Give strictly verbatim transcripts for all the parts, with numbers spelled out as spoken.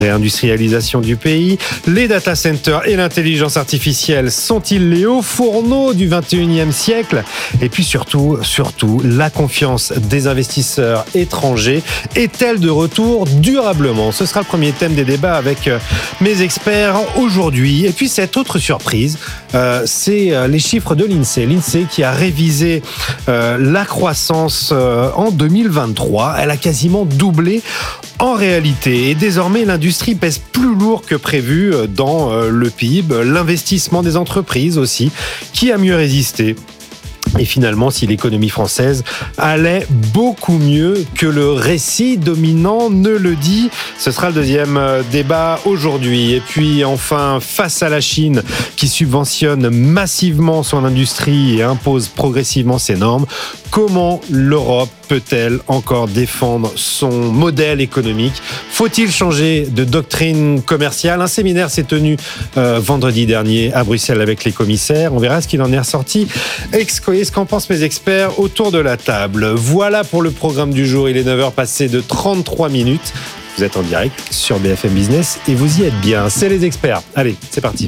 Réindustrialisation du pays, les data centers et l'intelligence artificielle sont-ils les hauts fourneaux du vingt et unième siècle? Et puis surtout, surtout, la confiance des investisseurs étrangers est-elle de retour durablement? Ce sera le premier thème des débats avec mes experts aujourd'hui. Et puis cette autre surprise, euh, c'est les chiffres de l'INSEE. L'INSEE qui a révisé euh, la croissance euh, en deux mille vingt-trois. Elle a quasiment doublé en réalité. Et désormais, l'industrie pèse plus lourd que prévu dans le P I B. L'investissement des entreprises aussi, qui a mieux résisté. Et finalement, si l'économie française allait beaucoup mieux que le récit dominant ne le dit, ce sera le deuxième débat aujourd'hui. Et puis enfin, face à la Chine qui subventionne massivement son industrie et impose progressivement ses normes, comment l'Europe peut-elle encore défendre son modèle économique? Faut-il changer de doctrine commerciale? Un séminaire s'est tenu euh, vendredi dernier à Bruxelles avec les commissaires. On verra ce qu'il en est ressorti. Est-ce qu'en pensent mes experts autour de la table? Voilà pour le programme du jour. Il est neuf heures passées de trente-trois minutes. Vous êtes en direct sur B F M Business et vous y êtes bien. C'est les experts. Allez, c'est parti.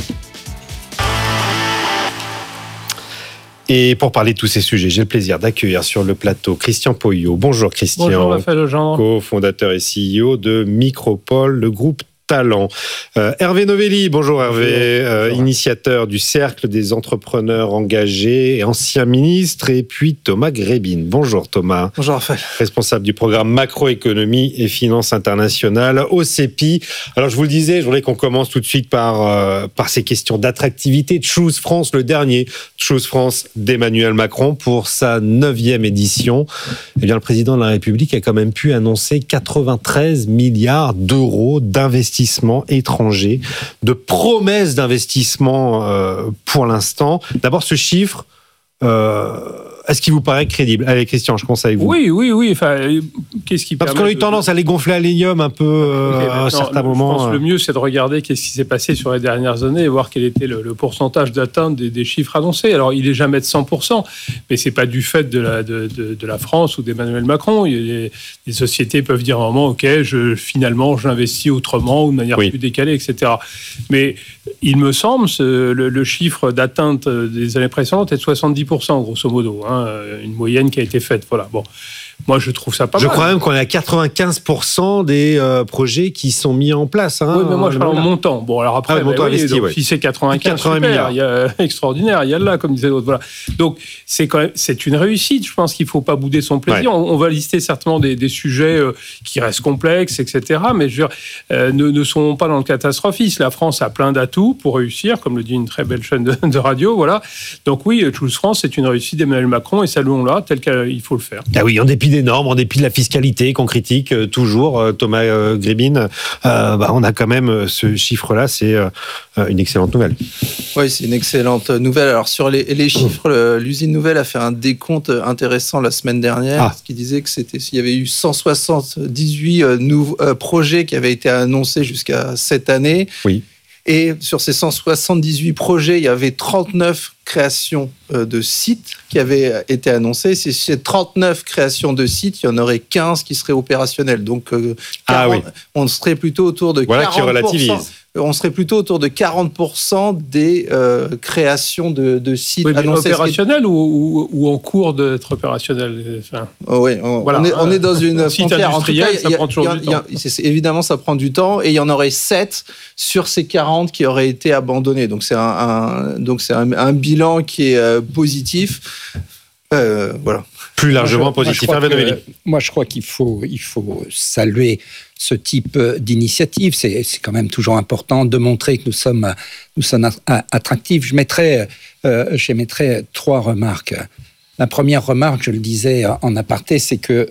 Et pour parler de tous ces sujets, j'ai le plaisir d'accueillir sur le plateau Christian Poyot. Bonjour Christian. Bonjour Raphaël Legendre. Co-fondateur et C E O de Micropole, le groupe Talent. Euh, Hervé Novelli, bonjour Hervé, bonjour. Euh, bonjour. Initiateur du Cercle des entrepreneurs engagés et ancien ministre, et puis Thomas Grébine. Bonjour Thomas. Bonjour Raphaël. Responsable du programme Macroéconomie et Finances Internationales au C E P I. Alors je vous le disais, je voudrais qu'on commence tout de suite par, euh, par ces questions d'attractivité. Choose France, le dernier Choose France d'Emmanuel Macron pour sa neuvième édition. Eh bien, le président de la République a quand même pu annoncer quatre-vingt-treize milliards d'euros d'investissement étrangers, de promesses d'investissement euh, pour l'instant. D'abord, ce chiffre, euh, est-ce qu'il vous paraît crédible? Allez, Christian, je commence avec vous. Oui, oui, oui. Enfin, qu'est-ce qui Parce qu'on a eu tendance à les gonfler à l'hélium un peu euh, okay, à un certain le, moment. Je pense que le mieux, c'est de regarder qu'est-ce qui s'est passé sur les dernières années et voir quel était le, le pourcentage d'atteinte des, des chiffres annoncés. Alors, il n'est jamais de cent pour cent, mais ce n'est pas du fait de la, de, de, de la France ou d'Emmanuel Macron. Il y a, les sociétés peuvent dire à un moment, OK, je, finalement, j'investis autrement ou de manière oui. plus décalée, et cetera. Mais il me semble, ce, le, le chiffre d'atteinte des années précédentes est de soixante-dix pour cent, grosso modo. Hein. Une moyenne qui a été faite. Voilà. Bon, moi, je trouve ça pas je mal. Je crois même qu'on est à quatre-vingt-quinze pour cent des euh, projets qui sont mis en place. Hein, oui, mais moi, je parle en montant. Bon, alors après, ah, bah, montant oui, investi, donc, ouais. si c'est quatre-vingt-quinze, super, milliards. Il y a, extraordinaire, il y a là, comme disait l'autre. Voilà. Donc, c'est, quand même, c'est une réussite. Je pense qu'il ne faut pas bouder son plaisir. Ouais. On, on va lister certainement des, des sujets euh, qui restent complexes, et cetera. Mais je veux dire, euh, ne, ne sont pas dans le catastrophisme. La France a plein d'atouts pour réussir, comme le dit une très belle chaîne de, de radio. Voilà. Donc oui, Choose France, c'est une réussite d'Emmanuel Macron et saluons-la tel qu'il faut le faire. Ah oui, en dépit des normes, en dépit de la fiscalité qu'on critique euh, toujours, euh, Thomas euh, Grébine, euh, bah, on a quand même euh, ce chiffre-là, c'est euh, une excellente nouvelle. Oui, c'est une excellente nouvelle. Alors sur les, les chiffres, mmh. l'usine Nouvelle a fait un décompte intéressant la semaine dernière, ah. qui disait que c'était, il y avait eu cent soixante-dix-huit euh, nouveaux euh, projets qui avaient été annoncés jusqu'à cette année. Oui. Et sur ces cent soixante-dix-huit projets, il y avait trente-neuf créations de sites qui avaient été annoncées. C'est ces trente-neuf créations de sites, il y en aurait quinze qui seraient opérationnels. Donc, quarante, ah oui. on serait plutôt autour de voilà quarante pour cent. Qui relativise. On serait plutôt autour de quarante pour cent des euh, créations de, de sites oui, annoncés. Opérationnels ou, ou, ou en cours d'être opérationnels enfin, oh oui, on, voilà, on, est, on est dans une site frontière. Industriel, en tout cas, ça y a, prend toujours y a, du temps. Y a, c'est, évidemment, ça prend du temps. Et il y en aurait sept sur ces quarante qui auraient été abandonnés. Donc, c'est un, un, donc c'est un, un bilan qui est euh, positif. Euh, voilà. Plus largement moi, je, positif. Moi, je crois que, moi, je crois qu'il faut, il faut saluer ce type d'initiative. C'est, c'est quand même toujours important de montrer que nous sommes, nous sommes attractifs. Je mettrais, euh, je mettrais trois remarques. La première remarque, je le disais en aparté, c'est que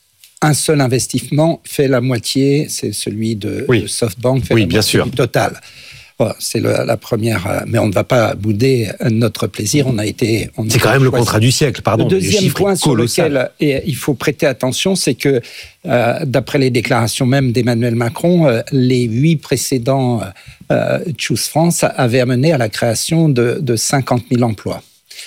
un seul investissement fait la moitié, c'est celui de, oui. de SoftBank, fait oui, la bien moitié sûr. du total. Voilà, c'est le, la première, mais on ne va pas bouder notre plaisir. On a été. On c'est quand même choisi. Le contrat du siècle, pardon. Le deuxième point sur lequel et il faut prêter attention, c'est que euh, d'après les déclarations même d'Emmanuel Macron, euh, les huit précédents euh, Choose France avaient amené à la création de, de cinquante mille emplois.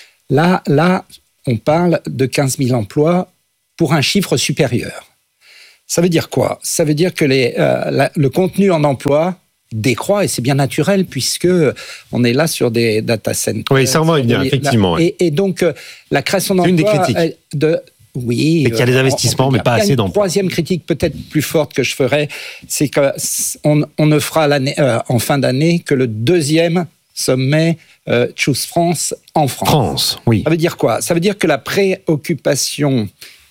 Là, là, on parle de quinze mille emplois pour un chiffre supérieur. Ça veut dire quoi ? Ça veut dire que les, euh, la, le contenu en emploi décroît, et c'est bien naturel puisque on est là sur des data centers. Oui, ça va venir, effectivement. Et, et donc, euh, la création d'emplois... C'est une des critiques. Euh, de, oui. Et qu'il y a des investissements, on, mais pas assez d'emplois. Une troisième critique peut-être plus forte que je ferais, c'est qu'on on ne fera l'année, euh, en fin d'année que le deuxième sommet euh, Choose France en France. France, oui. Ça veut dire quoi ? Ça veut dire que la préoccupation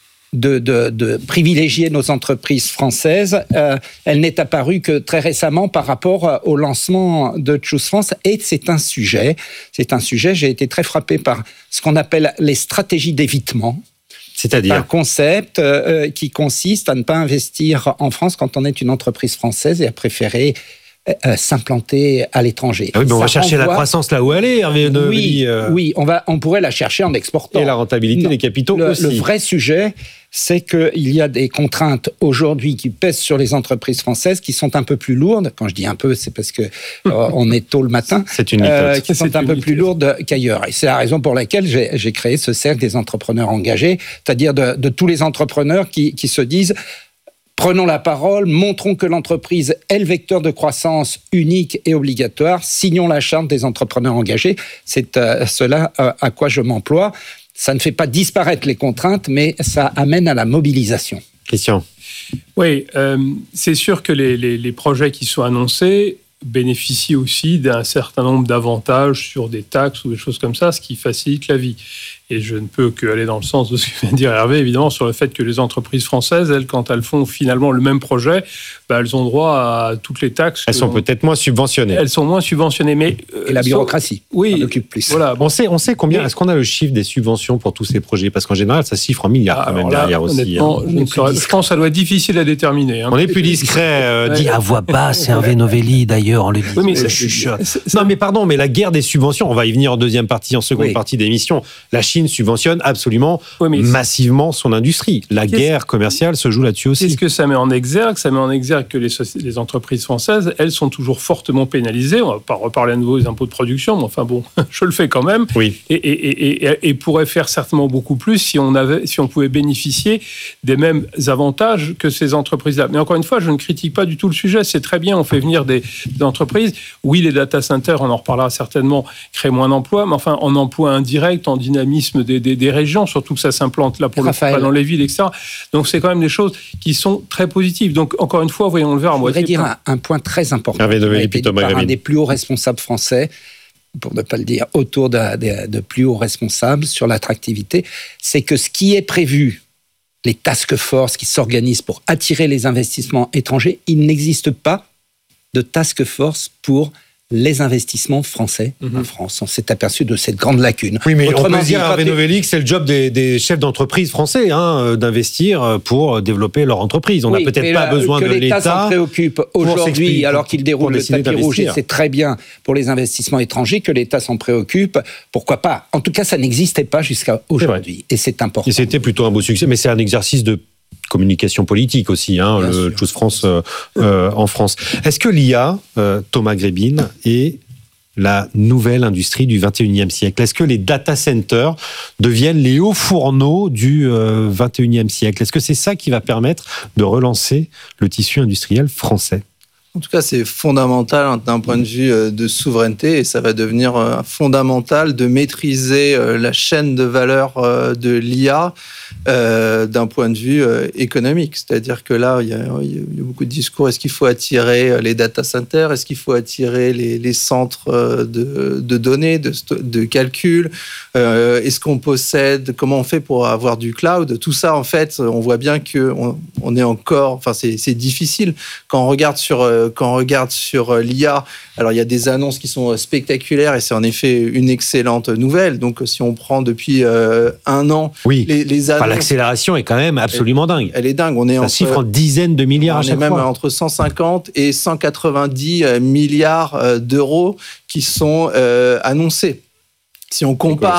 De, de, de privilégier nos entreprises françaises, euh, elle n'est apparue que très récemment par rapport au lancement de Choose France. Et c'est un sujet, c'est un sujet, j'ai été très frappé par ce qu'on appelle les stratégies d'évitement. C'est-à-dire ? C'est un concept euh, qui consiste à ne pas investir en France quand on est une entreprise française et à préférer Euh, s'implanter à l'étranger. Ah oui, mais on Ça va chercher renvoie... la croissance là où elle est, Hervé Novelli. Oui, euh... oui on, va, on pourrait la chercher en exportant. Et la rentabilité non. des capitaux le, aussi. Le vrai sujet, c'est qu'il y a des contraintes aujourd'hui qui pèsent sur les entreprises françaises qui sont un peu plus lourdes. Quand je dis un peu, c'est parce que euh, on est tôt le matin. C'est une euh, Qui sont c'est un peu litote. plus lourdes qu'ailleurs. Et c'est la raison pour laquelle j'ai, j'ai créé ce cercle des entrepreneurs engagés, c'est-à-dire de, de tous les entrepreneurs qui, qui se disent... Prenons la parole, montrons que l'entreprise est le vecteur de croissance unique et obligatoire, signons la charte des entrepreneurs engagés. C'est euh, cela euh, à quoi je m'emploie. Ça ne fait pas disparaître les contraintes, mais ça amène à la mobilisation. Christian. Oui, euh, c'est sûr que les, les, les projets qui sont annoncés bénéficient aussi d'un certain nombre d'avantages sur des taxes ou des choses comme ça, ce qui facilite la vie. Et je ne peux qu'aller dans le sens de ce que vient de dire Hervé, évidemment, sur le fait que les entreprises françaises, elles, quand elles font finalement le même projet, bah, elles ont droit à toutes les taxes. Elles sont on... peut-être moins subventionnées. Elles sont moins subventionnées, mais... Et la bureaucratie, sont... oui, en occupe plus. Voilà, bon. on, sait, on sait combien... Mais... Est-ce qu'on a le chiffre des subventions pour tous ces projets ? Parce qu'en général, ça chiffre en milliards quand même là, derrière aussi. Hein. Je, saurais, je pense que ça doit être difficile à déterminer. Hein. On est plus discret. Euh, ouais. Dit à voix basse, Hervé Novelli, d'ailleurs, on le dit. Oui, mais ça chuchote. Non, mais pardon, mais la guerre des subventions, on va y venir en deuxième partie, en seconde oui. partie d'émission. La Chine subventionne absolument oui, massivement son industrie. La Qu'est-ce... guerre commerciale se joue là-dessus aussi. Qu'est-ce que ça met en exergue ? Ça met en exergue que les, les entreprises françaises, elles sont toujours fortement pénalisées. On ne va pas reparler à nouveau des impôts de production, mais enfin bon, je le fais quand même. Oui. Et, et, et, et pourrait faire certainement beaucoup plus si on, avait, si on pouvait bénéficier des mêmes avantages que ces entreprises-là. Mais encore une fois, je ne critique pas du tout le sujet. C'est très bien, on fait venir des, des entreprises. Oui, les data centers, on en reparlera certainement, créent moins d'emplois, mais enfin, en emploi indirect, en dynamisme des, des, des régions, surtout que ça s'implante là pour Raphaël. le coup, dans les villes, et cetera. Donc, c'est quand même des choses qui sont très positives. Donc, encore une fois, voyons le verre à moitié. Je voudrais dire un, un point très important. Hervé Novelli, par un des plus hauts responsables français, pour ne pas le dire, autour de, de, de plus hauts responsables sur l'attractivité, c'est que ce qui est prévu, les task force qui s'organisent pour attirer les investissements étrangers, il n'existe pas de task force pour les investissements français mm-hmm. en France. On s'est aperçu de cette grande lacune. Oui, mais Autrement on peut dire à Hervé Novelli que c'est le job des, des chefs d'entreprise français hein, d'investir pour développer leur entreprise. On n'a oui, peut-être pas la, besoin de l'État. Que l'État s'en préoccupe aujourd'hui alors qu'il déroule le tapis rouge, et c'est très bien pour les investissements étrangers que l'État s'en préoccupe. Pourquoi pas ? En tout cas, ça n'existait pas jusqu'à aujourd'hui. Et c'est important. Et c'était plutôt un beau succès, mais c'est un exercice de communication politique aussi, hein, le sûr. Choose France euh, euh, en France. Est-ce que l'I A, euh, Thomas Grébin, est la nouvelle industrie du vingt et unième siècle ? Est-ce que les data centers deviennent les hauts fourneaux du euh, vingt et unième siècle ? Est-ce que c'est ça qui va permettre de relancer le tissu industriel français ? En tout cas, c'est fondamental d'un point de vue de souveraineté et ça va devenir fondamental de maîtriser la chaîne de valeur de l'I A euh, d'un point de vue économique. C'est-à-dire que là, il y, a, il y a beaucoup de discours. Est-ce qu'il faut attirer les data centers ? Est-ce qu'il faut attirer les, les centres de, de données, de, de calcul ? euh, Est-ce qu'on possède ? Comment on fait pour avoir du cloud ? Tout ça, en fait, on voit bien qu'on on est encore... Enfin, c'est, c'est difficile. Quand on regarde sur... Quand on regarde sur l'I A, alors il y a des annonces qui sont spectaculaires et c'est en effet une excellente nouvelle. Donc si on prend depuis euh, un an, oui. les, les annonces... Enfin, l'accélération est quand même absolument elle, dingue. Elle est dingue. On est Ça entre, chiffre en dizaines de milliards à chaque fois. On est même entre cent cinquante et cent quatre-vingt-dix milliards d'euros qui sont euh, annoncés. Si on compare...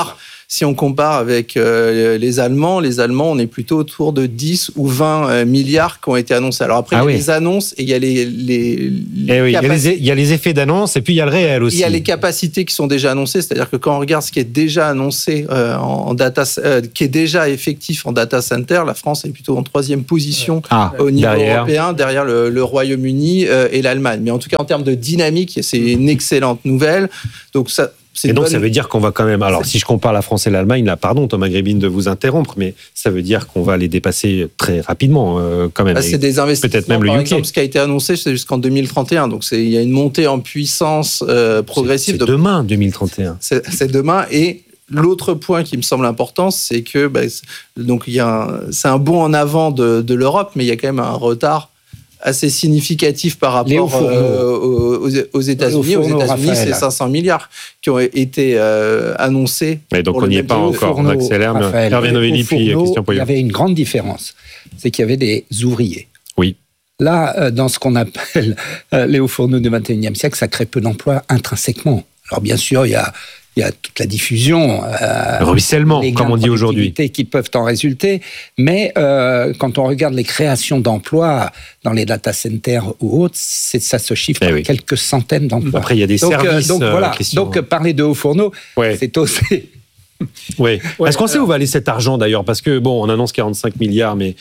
Si on compare avec euh, les Allemands, les Allemands, on est plutôt autour de dix ou vingt milliards qui ont été annoncés. Alors après, ah il y a oui. les annonces et il y a les, les, les eh oui, il, y a les, il y a les effets d'annonce et puis il y a le réel aussi. Il y a les capacités qui sont déjà annoncées, c'est-à-dire que quand on regarde ce qui est déjà annoncé euh, en data, euh, qui est déjà effectif en data center, la France est plutôt en troisième position ah, au niveau derrière. européen, derrière le, le Royaume-Uni euh, et l'Allemagne. Mais en tout cas, en termes de dynamique, c'est une excellente nouvelle. Donc ça. Et donc, bonne... ça veut dire qu'on va quand même... Alors, si je compare la France et l'Allemagne, là, pardon, Thomas Grébine, de vous interrompre, mais ça veut dire qu'on va les dépasser très rapidement, euh, quand même. Ah, c'est des investissements, peut-être même le U K. Par exemple, ce qui a été annoncé, c'est jusqu'en deux mille trente et un. Donc, c'est, il y a une montée en puissance euh, progressive. C'est, c'est de... demain, deux mille trente et un. C'est, c'est demain. Et l'autre point qui me semble important, c'est que bah, donc, il y a un, c'est un bond en avant de, de l'Europe, mais il y a quand même un retard assez significatif par rapport euh, aux, aux États-Unis. Aux États-Unis, Raphaël. C'est cinq cents milliards qui ont été euh, annoncés. Et donc on n'y est pas encore, on accélère. Raphaël, Hervé Novelli, puis Christian Poyeux. Il y avait une grande différence, c'est qu'il y avait des ouvriers. Oui. Là, dans ce qu'on appelle les hauts fourneaux du vingt et unième siècle, ça crée peu d'emplois intrinsèquement. Alors bien sûr, il y a Il y a toute la diffusion, euh, le ruissellement, comme on dit aujourd'hui, qui peuvent en résulter. Mais euh, quand on regarde les créations d'emplois dans les data centers ou autres, c'est, ça se chiffre eh oui. quelques centaines d'emplois. Après, il y a des donc, services. Euh, donc voilà. Christian. Donc parler de hauts fourneaux, ouais. c'est aussi. Oui. Ouais, Est-ce qu'on sait où va aller cet argent d'ailleurs ? Parce que bon, on annonce quarante-cinq milliards, mais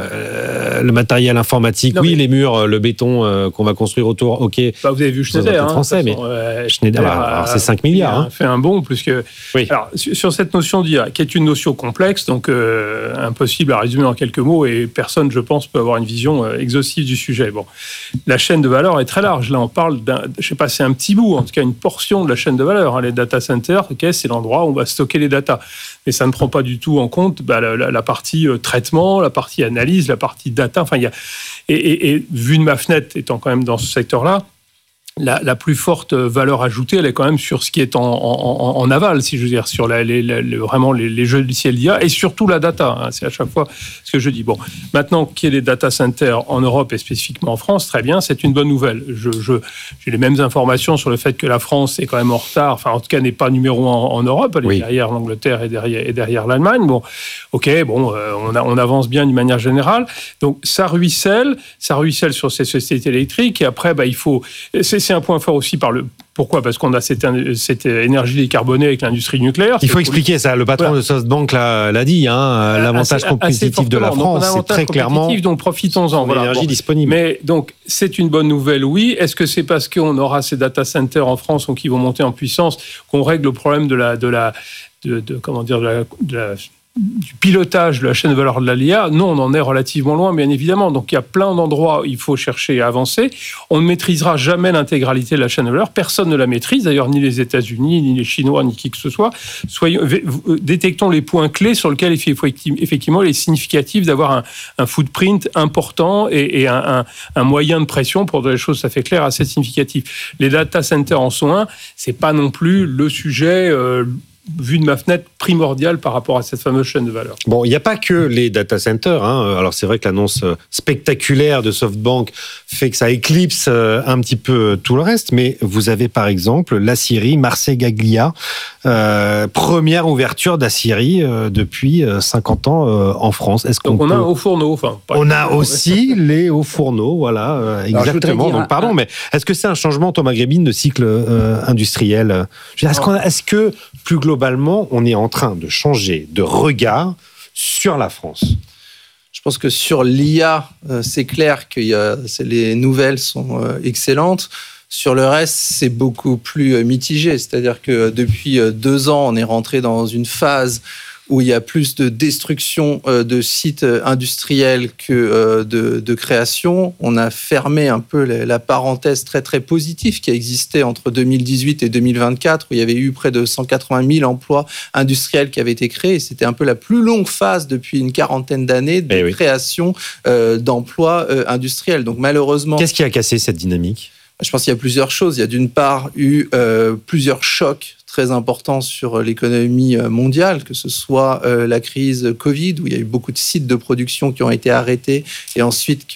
euh, le matériel informatique, non, oui, mais... les murs, le béton euh, qu'on va construire autour, ok. Bah, vous avez vu Schneider, hein, français, mais euh, Schneider, alors, alors, c'est cinq milliards. Hein. Fait un bond plus que. Oui. Alors sur cette notion d'I A, qui est une notion complexe, donc euh, impossible à résumer en quelques mots, et personne, je pense, peut avoir une vision euh, exhaustive du sujet. Bon, la chaîne de valeur est très large. Là, on parle d'un, je sais pas, c'est un petit bout, en tout cas une portion de la chaîne de valeur. Hein. Les data centers, ok, c'est l'endroit où on va stocker les data. Mais ça ne prend pas du tout en compte bah, la, la, la partie euh, traitement, la partie analyse, la partie data. Enfin, il y a et, et, et vu de ma fenêtre, étant quand même dans ce secteur-là, la, la plus forte valeur ajoutée, elle est quand même sur ce qui est en, en, en aval, si je veux dire, sur la, les, les, vraiment les, les logiciels d'I A et surtout la data. Hein, c'est à chaque fois ce que je dis. Bon, maintenant qu'il y ait des data centers en Europe et spécifiquement en France, très bien, c'est une bonne nouvelle. Je, je, j'ai les mêmes informations sur le fait que la France est quand même en retard, enfin en tout cas n'est pas numéro un en, en Europe, elle est oui. derrière l'Angleterre et derrière, et derrière l'Allemagne. Bon, ok, bon, euh, on, a, on avance bien d'une manière générale. Donc ça ruisselle, ça ruisselle sur ces sociétés électriques et après, bah, il faut... C'est, c'est un point fort aussi par le... Pourquoi ? Parce qu'on a cette, cette énergie décarbonée avec l'industrie nucléaire. Il faut expliquer ça. Le patron voilà. de SoftBank l'a, l'a dit. Hein, l'avantage assez, compétitif assez de la France, c'est très clairement donc profitons-en. Voilà. L'énergie bon. disponible. Mais donc, c'est une bonne nouvelle, oui. Est-ce que c'est parce qu'on aura ces data centers en France ou qui vont monter en puissance qu'on règle le problème de la, de la, de, de comment dire, de la, de la du pilotage de la chaîne de valeur de l'I A, non, on en est relativement loin, bien évidemment. Donc, il y a plein d'endroits où il faut chercher à avancer. On ne maîtrisera jamais l'intégralité de la chaîne de valeur. Personne ne la maîtrise, d'ailleurs, ni les États-Unis, ni les Chinois, ni qui que ce soit. Soyons, détectons les points clés sur lesquels il faut effectivement, il est significatif d'avoir un, un footprint important et, et un, un, un moyen de pression pour des choses, ça fait clair, assez significatif. Les data centers en sont un, c'est pas non plus le sujet... Euh, vu de ma fenêtre, primordial par rapport à cette fameuse chaîne de valeur. Bon, il n'y a pas que les data centers. Hein. Alors, c'est vrai que l'annonce spectaculaire de SoftBank fait que ça éclipse un petit peu tout le reste, mais vous avez par exemple l'Aciérie Marseille-Gaglia, euh, première ouverture d'Aciérie euh, depuis cinquante ans euh, en France. Est-ce qu'on Donc, on peut... a un haut fourneau. Enfin, on a aussi les hauts fourneaux, voilà, euh, exactement. Donc, pardon, un... mais est-ce que c'est un changement, Thomas Grébine, de cycle euh, industriel ? Je veux dire, est-ce, qu'on a... est-ce que, plus globalement, on est en train de changer de regard sur la France ? Je pense que sur l'I A, c'est clair que y a, c'est, les nouvelles sont excellentes. Sur le reste, c'est beaucoup plus mitigé. C'est-à-dire que depuis deux ans, on est rentré dans une phase où il y a plus de destruction de sites industriels que de, de création. On a fermé un peu la parenthèse très, très positive qui a existé entre deux mille dix-huit et deux mille vingt-quatre, où il y avait eu près de cent quatre-vingt mille emplois industriels qui avaient été créés. C'était un peu la plus longue phase depuis une quarantaine d'années de eh oui. création euh, d'emplois euh, industriels. Donc malheureusement... Qu'est-ce qui a cassé cette dynamique ? Je pense qu'il y a plusieurs choses. Il y a d'une part eu euh, plusieurs chocs très importants sur l'économie mondiale, que ce soit euh, la crise Covid, où il y a eu beaucoup de sites de production qui ont été arrêtés et ensuite qui ont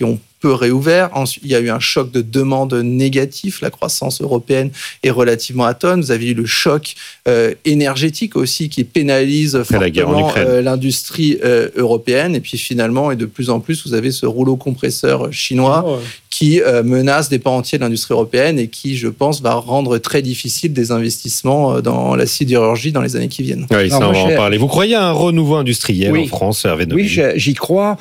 peu réouvert. Ensuite, il y a eu un choc de demande négatif. La croissance européenne est relativement atone. Vous avez eu le choc euh, énergétique aussi qui pénalise fortement euh, l'industrie euh, européenne. Et puis finalement, et de plus en plus, vous avez ce rouleau compresseur chinois oh, ouais. qui euh, menace des pans entiers de l'industrie européenne et qui, je pense, va rendre très difficile des investissements dans la sidérurgie dans les années qui viennent. Oui, ça, Alors, on va en parler. Vous croyez à un renouveau industriel oui. en France, Hervé Novelli ? Oui, j'y crois.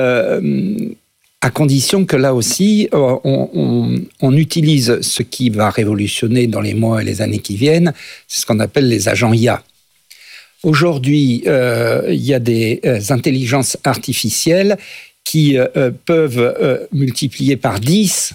Euh, à condition que là aussi, on, on, on utilise ce qui va révolutionner dans les mois et les années qui viennent, c'est ce qu'on appelle les agents I A. Aujourd'hui, euh, il y a des euh, intelligences artificielles qui euh, peuvent euh, multiplier par dix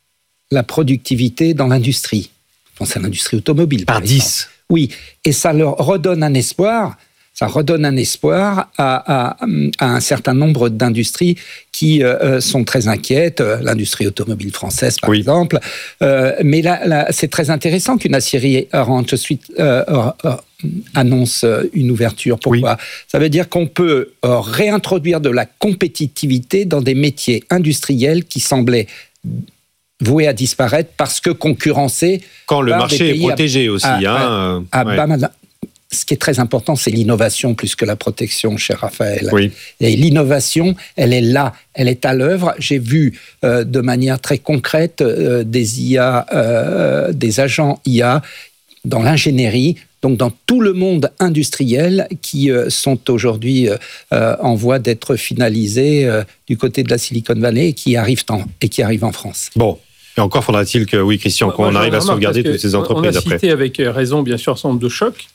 la productivité dans l'industrie. Je pense à l'industrie automobile, par, par dix. Oui, et ça leur redonne un espoir. Ça redonne un espoir à, à, à un certain nombre d'industries qui euh, sont très inquiètes. L'industrie automobile française, par oui. exemple. Euh, mais là, là, c'est très intéressant qu'une aciérie Ranch Suite euh, euh, annonce une ouverture. Pourquoi ? Oui. Ça veut dire qu'on peut euh, réintroduire de la compétitivité dans des métiers industriels qui semblaient voués à disparaître parce que concurrencés. Quand le marché est protégé à, aussi. À, hein, à, à, ouais. à Bam, ce qui est très important, c'est l'innovation plus que la protection, cher Raphaël. Oui. Et l'innovation, elle est là, elle est à l'œuvre. J'ai vu euh, de manière très concrète euh, des I A, euh, des agents I A dans l'ingénierie, donc dans tout le monde industriel qui euh, sont aujourd'hui euh, en voie d'être finalisés euh, du côté de la Silicon Valley et qui arrivent en, et qui arrivent en France. Bon. Et encore faudra-t-il que, oui, Christian, qu'on Moi, arrive à sauvegarder toutes ces entreprises après. On a après. cité avec raison, bien sûr, un certain nombre de chocs.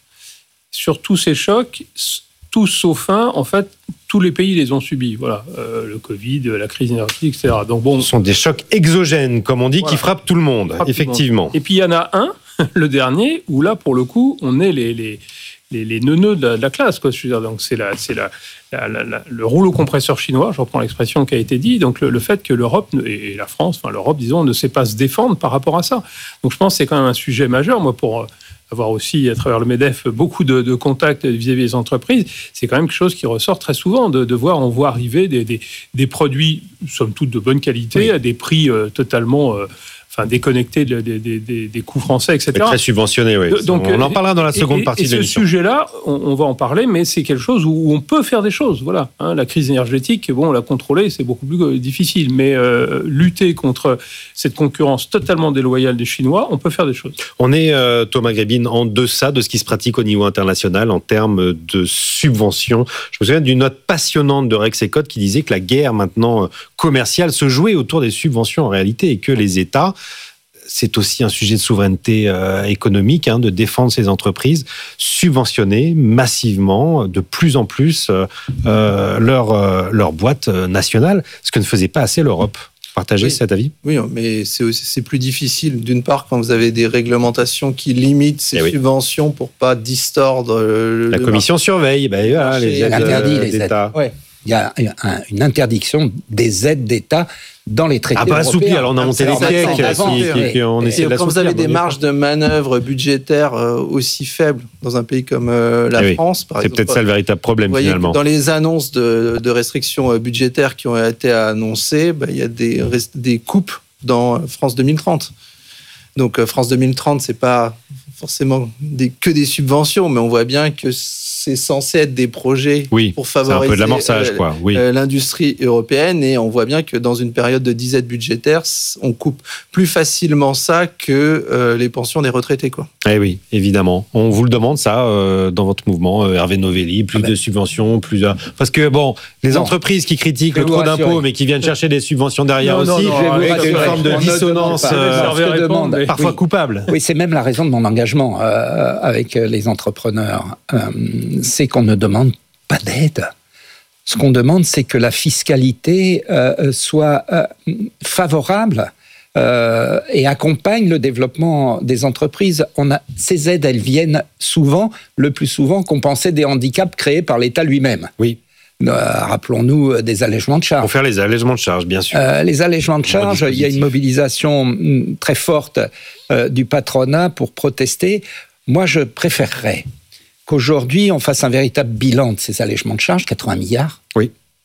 Sur tous ces chocs, tous sauf un, en fait, tous les pays les ont subis. Voilà, euh, le Covid, la crise énergétique, et cetera. Donc bon, ce sont des chocs exogènes, comme on dit, voilà. qui frappent tout le monde, effectivement. Le monde. Et puis il y en a un, le dernier, où là, pour le coup, on est les les les, les neuneux de la, de la classe, quoi. Je veux dire, donc c'est la c'est la, la, la, la le rouleau compresseur chinois. Je reprends l'expression qui a été dit. Donc le, le fait que l'Europe et la France, enfin l'Europe, disons, ne sait pas se défendre par rapport à ça. Donc je pense que c'est quand même un sujet majeur. Moi, pour avoir aussi, à travers le MEDEF, beaucoup de, de contacts vis-à-vis des entreprises, c'est quand même quelque chose qui ressort très souvent, de, de voir, on voit arriver des, des, des produits, somme toute, de bonne qualité, oui. à des prix euh, totalement... Euh, enfin déconnecté des, des, des, des coûts français, et cetera. Mais très subventionné, oui. Donc, on en parlera dans la seconde et, partie et de l'émission. Et ce sujet-là, on, on va en parler, mais c'est quelque chose où on peut faire des choses. Voilà, hein, la crise énergétique, bon, la contrôler, c'est beaucoup plus difficile, mais euh, lutter contre cette concurrence totalement déloyale des Chinois, on peut faire des choses. On est, euh, Thomas Grébin, en deçà de ce qui se pratique au niveau international en termes de subventions. Je me souviens d'une note passionnante de Rexecode qui disait que la guerre maintenant commerciale se jouait autour des subventions en réalité et que les États, c'est aussi un sujet de souveraineté euh, économique, hein, de défendre ces entreprises, subventionner massivement, de plus en plus, euh, euh, leur, euh, leur boîte nationale, ce que ne faisait pas assez l'Europe. Partagez oui. cet avis ? Oui, mais c'est, aussi, c'est plus difficile, d'une part, quand vous avez des réglementations qui limitent ces eh subventions oui. pour ne pas distordre le La le Commission marché. surveille, ben, voilà, les aides interdit les d'État. Aides. Ouais. Il y a une interdiction des aides d'État dans les traités européens. Ah, pas assoupli, alors on a monté les siècles. On essaie de quand vous avez des marges de manœuvre budgétaires aussi faibles dans un pays comme la eh France, oui. par c'est exemple. C'est peut-être ça le véritable problème, vous voyez finalement. Dans les annonces de, de restrictions budgétaires qui ont été annoncées, bah, il y a des, des coupes dans France deux mille trente. Donc France deux mille trente, c'est pas forcément des, que des subventions, mais on voit bien que c'est censé être des projets oui, pour favoriser c'est un peu de l'amorçage, euh, quoi. Oui. euh, l'industrie européenne, et on voit bien que dans une période de disette budgétaire, on coupe plus facilement ça que euh, les pensions des retraités, quoi. Eh oui, évidemment. On vous le demande ça euh, dans votre mouvement, euh, Hervé Novelli, plus ah ben. de subventions, plus de... Parce que bon, les non. entreprises qui critiquent le trop d'impôts, mais qui viennent chercher des subventions derrière non, aussi, non, non, avec une forme de dissonance euh, demande, mais... parfois oui. coupable. Oui, c'est même la raison de mon engagement euh, avec les entrepreneurs. Euh, c'est qu'on ne demande pas d'aide. Ce qu'on demande, c'est que la fiscalité euh, soit euh, favorable euh, et accompagne le développement des entreprises. On a, ces aides, elles viennent souvent, le plus souvent, compenser des handicaps créés par l'État lui-même. Oui. Euh, rappelons-nous des allègements de charges. Pour faire les allègements de charges, bien sûr. Euh, les allègements de charges, il y a une mobilisation très forte euh, du patronat pour protester. Moi, je préférerais qu'aujourd'hui, on fasse un véritable bilan de ces allègements de charges, quatre-vingts milliards. Oui. Hein,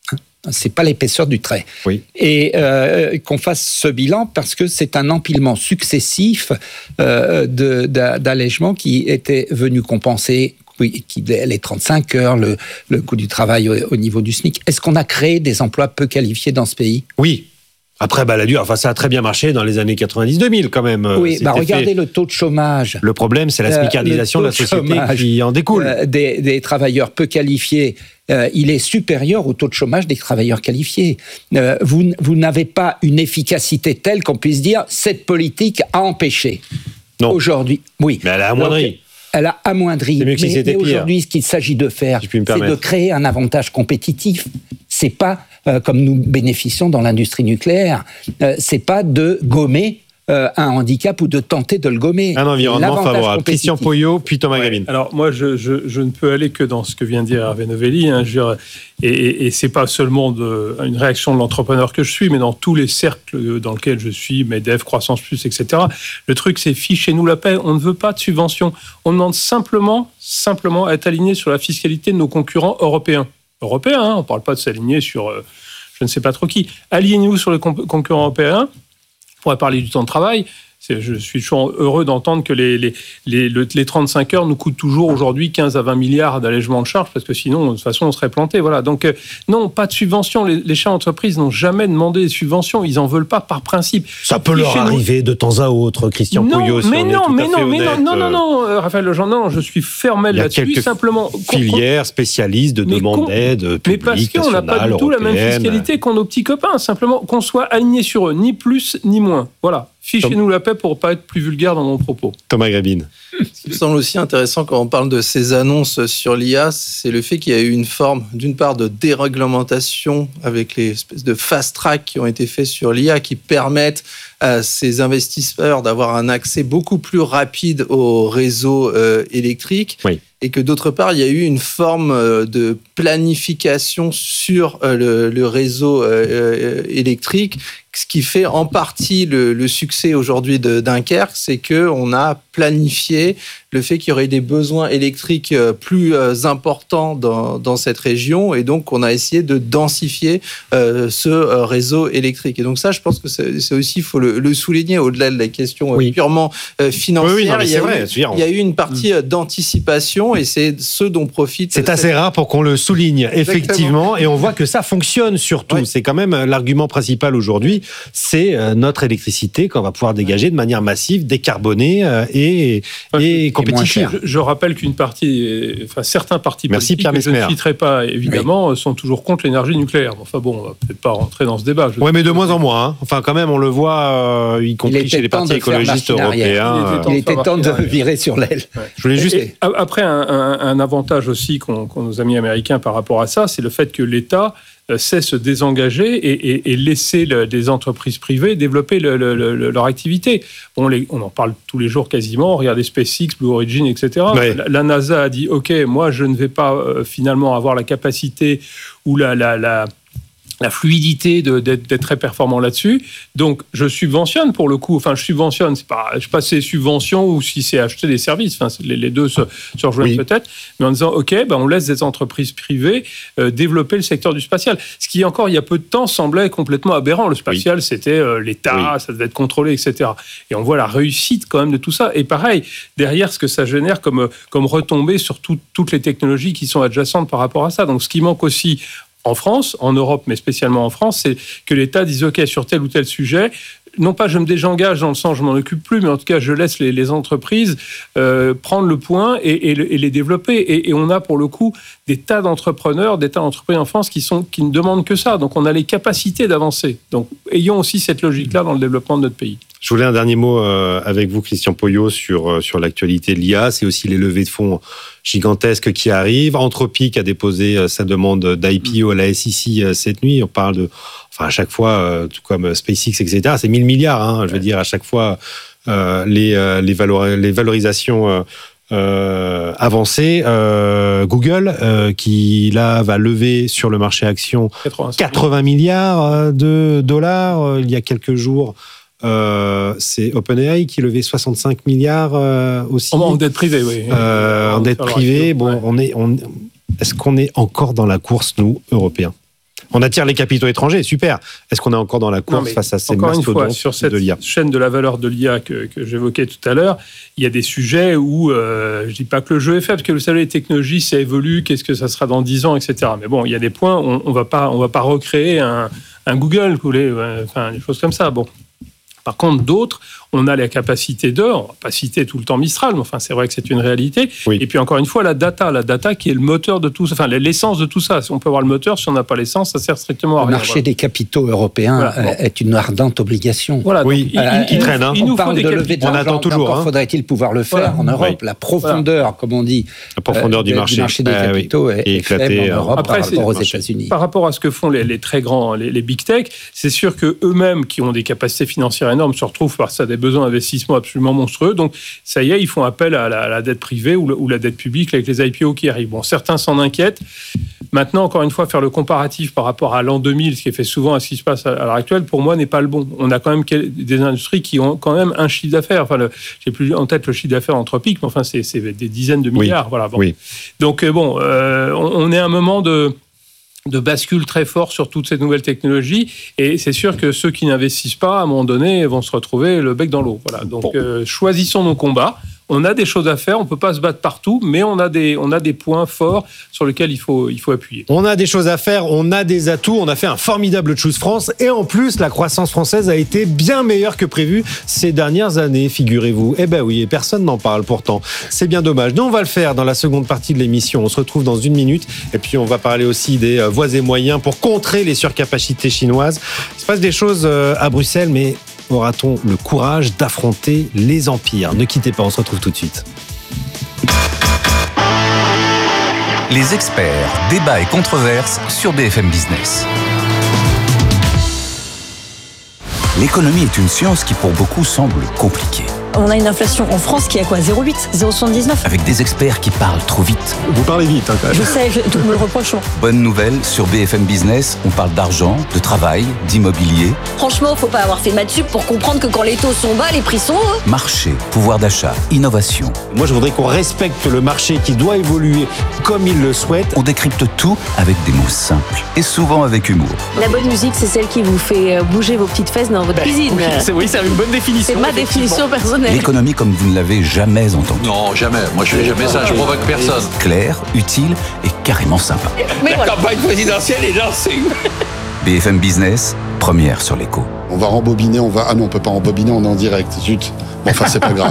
C'est pas l'épaisseur du trait. Oui. Et euh, qu'on fasse ce bilan parce que c'est un empilement successif euh, de, d'allègements qui étaient venus compenser oui, qui, les trente-cinq heures, le, le coût du travail au, au niveau du SMIC. Est-ce qu'on a créé des emplois peu qualifiés dans ce pays ? Oui. Après, bah, la dure, enfin, ça a très bien marché dans les années quatre-vingt-dix deux mille quand même. Oui, bah, regardez fait... le taux de chômage. Le problème, c'est la smicardisation euh, de la société de qui en découle. Euh, des, des travailleurs peu qualifiés, euh, il est supérieur au taux de chômage des travailleurs qualifiés. Euh, vous, vous n'avez pas une efficacité telle qu'on puisse dire cette politique a empêché. Non. Aujourd'hui, oui. Mais elle a amoindri. Donc, elle a amoindri. C'est mieux que si mais, c'était mais pire. Aujourd'hui, ce qu'il s'agit de faire, si c'est de créer un avantage compétitif. C'est pas euh, comme nous bénéficions dans l'industrie nucléaire. Euh, c'est pas de gommer euh, un handicap ou de tenter de le gommer. Un environnement favorable. Christian Poyot, puis Thomas ouais. Gravin. Alors moi, je, je, je ne peux aller que dans ce que vient de dire Hervé Novelli. Hein, je veux dire, et, et, et c'est pas seulement de, une réaction de l'entrepreneur que je suis, mais dans tous les cercles dans lesquels je suis, MEDEF, Croissance Plus, et cetera. Le truc, c'est fichez-nous la paix. On ne veut pas de subventions. On demande simplement, simplement à être aligné sur la fiscalité de nos concurrents européens. Européens, hein, on ne parle pas de s'aligner sur euh, je ne sais pas trop qui. Alignez-nous sur les comp- concurrents européens. On pourrait parler du temps de travail. C'est, je suis toujours heureux d'entendre que les, les, les, les trente-cinq heures nous coûtent toujours aujourd'hui quinze à vingt milliards d'allègements de charges, parce que sinon, de toute façon, on serait planté. Voilà. Donc, euh, non, pas de subventions. Les, les chefs d'entreprise n'ont jamais demandé des subventions. Ils n'en veulent pas par principe. Ça peut leur arriver de temps à autre, Christian non, Poyot, si mais on non, est tout mais à non, fait mais honnête. non, non, non, non, euh, Raphaël Legendre, non, je suis fermel là-dessus. Simplement, filières spécialistes de mais demande d'aide publique, mais parce qu'on n'a pas du tout la même fiscalité qu'ont nos petits copains. Simplement, qu'on soit alignés sur eux, ni plus ni moins. Voilà. Fichez-nous la paix pour ne pas être plus vulgaire dans mon propos. Thomas Gravin. Ce qui me semble aussi intéressant quand on parle de ces annonces sur l'I A, c'est le fait qu'il y a eu une forme, d'une part, de déréglementation avec les espèces de fast-track qui ont été faits sur l'I A qui permettent à ces investisseurs d'avoir un accès beaucoup plus rapide au réseau euh, électrique. Oui. Et que d'autre part, il y a eu une forme de planification sur le, le réseau euh, électrique. Ce qui fait en partie le, le succès aujourd'hui de Dunkerque, c'est qu'on a planifié le fait qu'il y aurait des besoins électriques plus importants dans, dans cette région, et donc on a essayé de densifier euh, ce réseau électrique. Et donc ça, je pense que c'est, c'est aussi, il faut le, le souligner, au-delà de la question oui. purement euh, financière. Oui, oui, non, mais il, y c'est a vrai, eu, il y a eu une partie mmh. d'anticipation, et c'est ce dont profite... C'est assez rare pour qu'on le souligne, effectivement, Exactement. Et on voit que ça fonctionne surtout. Oui. C'est quand même l'argument principal aujourd'hui, c'est notre électricité qu'on va pouvoir dégager de manière massive, décarbonée et, et, et compétitive. Je, je rappelle qu'une partie, enfin certains partis Merci, politiques, que je ne citerai pas évidemment, oui. sont toujours contre l'énergie nucléaire. Enfin bon, on va peut-être pas rentrer dans ce débat. Oui, mais de moins en moins. Hein. Enfin, quand même, on le voit, euh, y compris chez les partis écologistes européens. Il était temps de, temps de virer sur l'aile. Ouais. Je voulais juste. Et, et, après, un, un, un avantage aussi qu'ont, qu'ont nos amis américains par rapport à ça, c'est le fait que l'État sait se désengager et, et, et laisser le, des entreprises privées développer le, le, le, leur activité. Bon, les, on en parle tous les jours quasiment. Regardez SpaceX, Blue Origin, et cetera. Ouais. La, la NASA a dit, OK, moi, je ne vais pas euh, finalement avoir la capacité ou la... la, la la fluidité de, d'être, d'être très performant là-dessus. Donc, je subventionne pour le coup. Enfin, je subventionne. C'est pas, je sais pas si c'est subvention ou si c'est acheter des services. Enfin, les, les deux se, se rejoignent oui. peut-être. Mais en disant, OK, ben, on laisse des entreprises privées euh, développer le secteur du spatial. Ce qui, encore, il y a peu de temps, semblait complètement aberrant. Le spatial, oui. c'était euh, l'État, oui. ça devait être contrôlé, et cetera. Et on voit la réussite quand même de tout ça. Et pareil, derrière, ce que ça génère comme, comme retombée sur tout, toutes les technologies qui sont adjacentes par rapport à ça. Donc, ce qui manque aussi en France, en Europe, mais spécialement en France, c'est que l'État dise « OK, sur tel ou tel sujet », non pas je me désengage dans le sens je m'en occupe plus, mais en tout cas je laisse les, les entreprises euh, prendre le point et, et, et les développer. Et, et on a pour le coup des tas d'entrepreneurs, des tas d'entreprises en France qui, sont, qui ne demandent que ça. Donc on a les capacités d'avancer. Donc ayons aussi cette logique-là dans le développement de notre pays. Je voulais un dernier mot euh, avec vous, Christian Poyot, sur, euh, sur l'actualité de l'I A. C'est aussi les levées de fonds gigantesques qui arrivent. Anthropic a déposé euh, sa demande d'I P O à la S E C euh, cette nuit. On parle de, enfin à chaque fois, euh, tout comme SpaceX, et cetera. C'est mille milliards, hein, je veux dire, à chaque fois, euh, les, euh, les, valor- les valorisations euh, euh, avancées. Euh, Google, euh, qui là va lever sur le marché action quatre-vingts milliards de dollars euh, il y a quelques jours. Euh, c'est OpenAI qui levait soixante-cinq milliards euh, aussi. En, en dette privée, oui. Euh, en dette privée, bon, ouais. on est, on, est-ce qu'on est encore dans la course, nous, Européens ? On attire les capitaux étrangers, super. Est-ce qu'on est encore dans la course non, face à ces mastodontes sur cette de l'I A? Chaîne de la valeur de l'I A que, que j'évoquais tout à l'heure, il y a des sujets où euh, je ne dis pas que le jeu est fait, parce que vous savez, les technologies, ça évolue, qu'est-ce que ça sera dans dix ans, et cetera. Mais bon, il y a des points, on ne va pas, on va pas recréer un, un Google, vous voulez, enfin, des choses comme ça. Bon. Par contre, d'autres, on a la capacité de, on ne va pas citer tout le temps Mistral, mais enfin, c'est vrai que c'est une réalité. Oui. Et puis, encore une fois, la data, la data qui est le moteur de tout ça, enfin, l'essence de tout ça. Si on peut avoir le moteur, si on n'a pas l'essence, ça sert strictement à rien. Le marché voilà. des capitaux européens voilà, bon. est une ardente obligation. Voilà, oui, il, euh, il, il traîne. Hein. Il on nous parle de lever de l'argent, on attend toujours. Encore hein. faudrait-il pouvoir le faire voilà. en Europe. Oui. La profondeur, voilà. comme on dit, la profondeur euh, du, marché. du marché des euh, capitaux oui. est, est faible en Europe Après, par rapport aux États-Unis. Par rapport à ce que font les, les très grands, les, les big tech, c'est sûr que eux-mêmes, qui ont des capacités financières énormes, se retrouvent par ça des besoins d'investissement absolument monstrueux. Donc, ça y est, ils font appel à la, à la dette privée ou, le, ou la dette publique avec les I P O qui arrivent. Bon, certains s'en inquiètent. Maintenant, encore une fois, faire le comparatif par rapport à l'an deux mille, ce qui est fait souvent à ce qui se passe à l'heure actuelle, pour moi, n'est pas le bon. On a quand même des industries qui ont quand même un chiffre d'affaires. Enfin, le, j'ai plus en tête le chiffre d'affaires anthropique, mais enfin, c'est, c'est des dizaines de milliards. Oui. Voilà, bon. Oui. Donc, bon, euh, on, on est à un moment de... de bascule très fort sur toutes ces nouvelles technologies, et c'est sûr que ceux qui n'investissent pas, à un moment donné, vont se retrouver le bec dans l'eau. Voilà. Donc, bon. euh, choisissons nos combats. On a des choses à faire, on ne peut pas se battre partout, mais on a des, on a des points forts sur lesquels il faut, il faut appuyer. On a des choses à faire, on a des atouts, on a fait un formidable Choose France, et en plus, la croissance française a été bien meilleure que prévu ces dernières années, figurez-vous. Eh ben oui, et personne n'en parle pourtant. C'est bien dommage. Nous, on va le faire dans la seconde partie de l'émission. On se retrouve dans une minute, et puis on va parler aussi des voies et moyens pour contrer les surcapacités chinoises. Il se passe des choses à Bruxelles, mais aura-t-on le courage d'affronter les empires? Ne quittez pas, on se retrouve tout de suite. Les experts, débats et controverses sur B F M Business. L'économie est une science qui pour beaucoup semble compliquée. On a une inflation en France qui est à quoi? zéro virgule huit, zéro virgule soixante-dix-neuf. Avec des experts qui parlent trop vite. Vous parlez vite, hein, quand même. Je sais, je, tout me le reproche. Bonne nouvelle, sur B F M Business, on parle d'argent, de travail, d'immobilier. Franchement, faut pas avoir fait maths sup pour comprendre que quand les taux sont bas, les prix sont hauts. Marché, pouvoir d'achat, innovation. Moi, je voudrais qu'on respecte le marché qui doit évoluer comme il le souhaite. On décrypte tout avec des mots simples et souvent avec humour. La bonne musique, c'est celle qui vous fait bouger vos petites fesses dans votre ben, cuisine. Oui, c'est, oui, c'est une bonne définition. C'est ma définition personnelle. L'économie comme vous ne l'avez jamais entendue. Non, jamais. Moi, je fais jamais ça. Je provoque personne. Claire, utile et carrément sympa. Mais la voilà. campagne présidentielle est lancée. B F M Business, première sur l'écho. On va rembobiner, on va... Ah non, on peut pas rembobiner, on est en direct. Zut. Bon, enfin, c'est pas grave.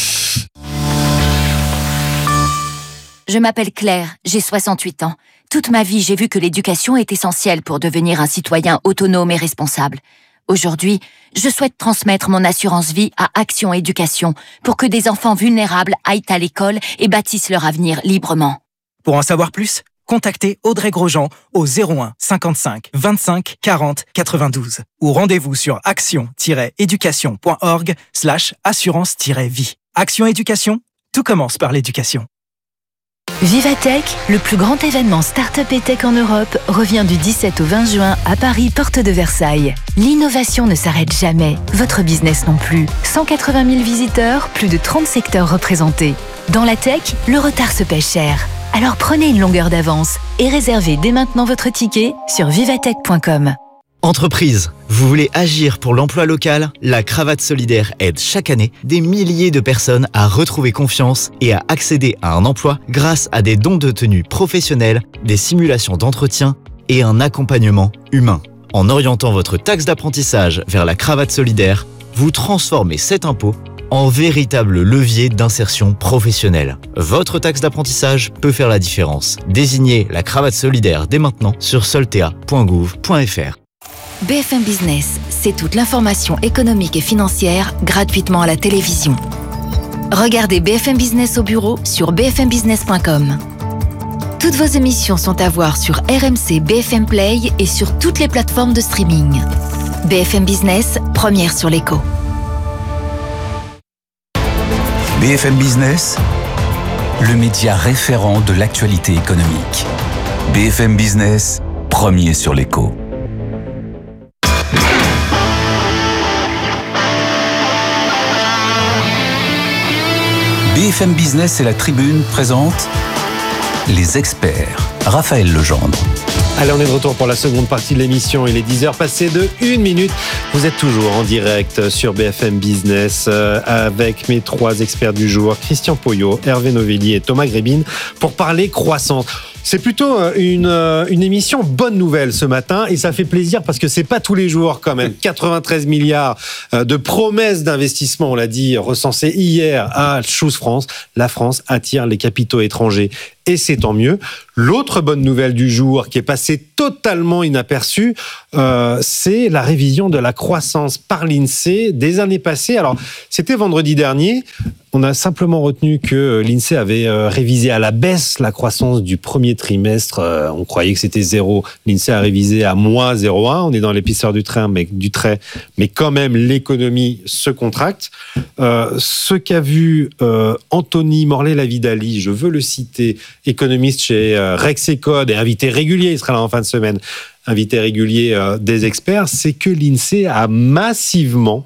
Je m'appelle Claire, j'ai soixante-huit ans. Toute ma vie, j'ai vu que l'éducation est essentielle pour devenir un citoyen autonome et responsable. Aujourd'hui, je souhaite transmettre mon assurance vie à Action Éducation pour que des enfants vulnérables aillent à l'école et bâtissent leur avenir librement. Pour en savoir plus, contactez Audrey Grosjean au zéro un cinquante-cinq vingt-cinq quarante quatre-vingt-douze ou rendez-vous sur action-éducation.org slash assurance-vie. Action Éducation, tout commence par l'éducation. Vivatech, le plus grand événement start-up et tech en Europe, revient du dix-sept au vingt juin à Paris, porte de Versailles. L'innovation ne s'arrête jamais, votre business non plus. cent quatre-vingt mille visiteurs, plus de trente secteurs représentés. Dans la tech, le retard se paie cher. Alors prenez une longueur d'avance et réservez dès maintenant votre ticket sur vivatech point com. Entreprise, vous voulez agir pour l'emploi local? La Cravate Solidaire aide chaque année des milliers de personnes à retrouver confiance et à accéder à un emploi grâce à des dons de tenue professionnels, des simulations d'entretien et un accompagnement humain. En orientant votre taxe d'apprentissage vers la Cravate Solidaire, vous transformez cet impôt en véritable levier d'insertion professionnelle. Votre taxe d'apprentissage peut faire la différence. Désignez la Cravate Solidaire dès maintenant sur soltea point gouv point f r. B F M Business, c'est toute l'information économique et financière gratuitement à la télévision. Regardez B F M Business au bureau sur b f m business point com. Toutes vos émissions sont à voir sur R M C B F M Play et sur toutes les plateformes de streaming. B F M Business, première sur l'écho. B F M Business, le média référent de l'actualité économique. B F M Business, premier sur l'écho. B F M Business et la Tribune présentent les experts. Raphaël Legendre. Allez, on est de retour pour la seconde partie de l'émission. Il est dix heures passées de une minute. Vous êtes toujours en direct sur B F M Business euh, avec mes trois experts du jour, Christian Poyot, Hervé Novelli et Thomas Grébine, pour parler croissance. C'est plutôt une, une émission bonne nouvelle ce matin et ça fait plaisir parce que c'est pas tous les jours quand même. quatre-vingt-treize milliards de promesses d'investissement, on l'a dit, recensées hier à Choose France. La France attire les capitaux étrangers et c'est tant mieux. L'autre bonne nouvelle du jour qui est passée totalement inaperçue, euh, c'est la révision de la croissance par l'INSEE des années passées. Alors, c'était vendredi dernier. On a simplement retenu que l'INSEE avait euh, révisé à la baisse la croissance du premier trimestre. Euh, on croyait que c'était zéro. L'INSEE a révisé à moins zéro virgule un. On est dans l'épaisseur du trait, mais, du trait, mais quand même, l'économie se contracte. Euh, ce qu'a vu euh, Anthony Morlet-Lavidali, je veux le citer, économiste chez euh, Rexecode et invité régulier, il sera là en fin de semaine, invité régulier euh, des experts, c'est que l'INSEE a massivement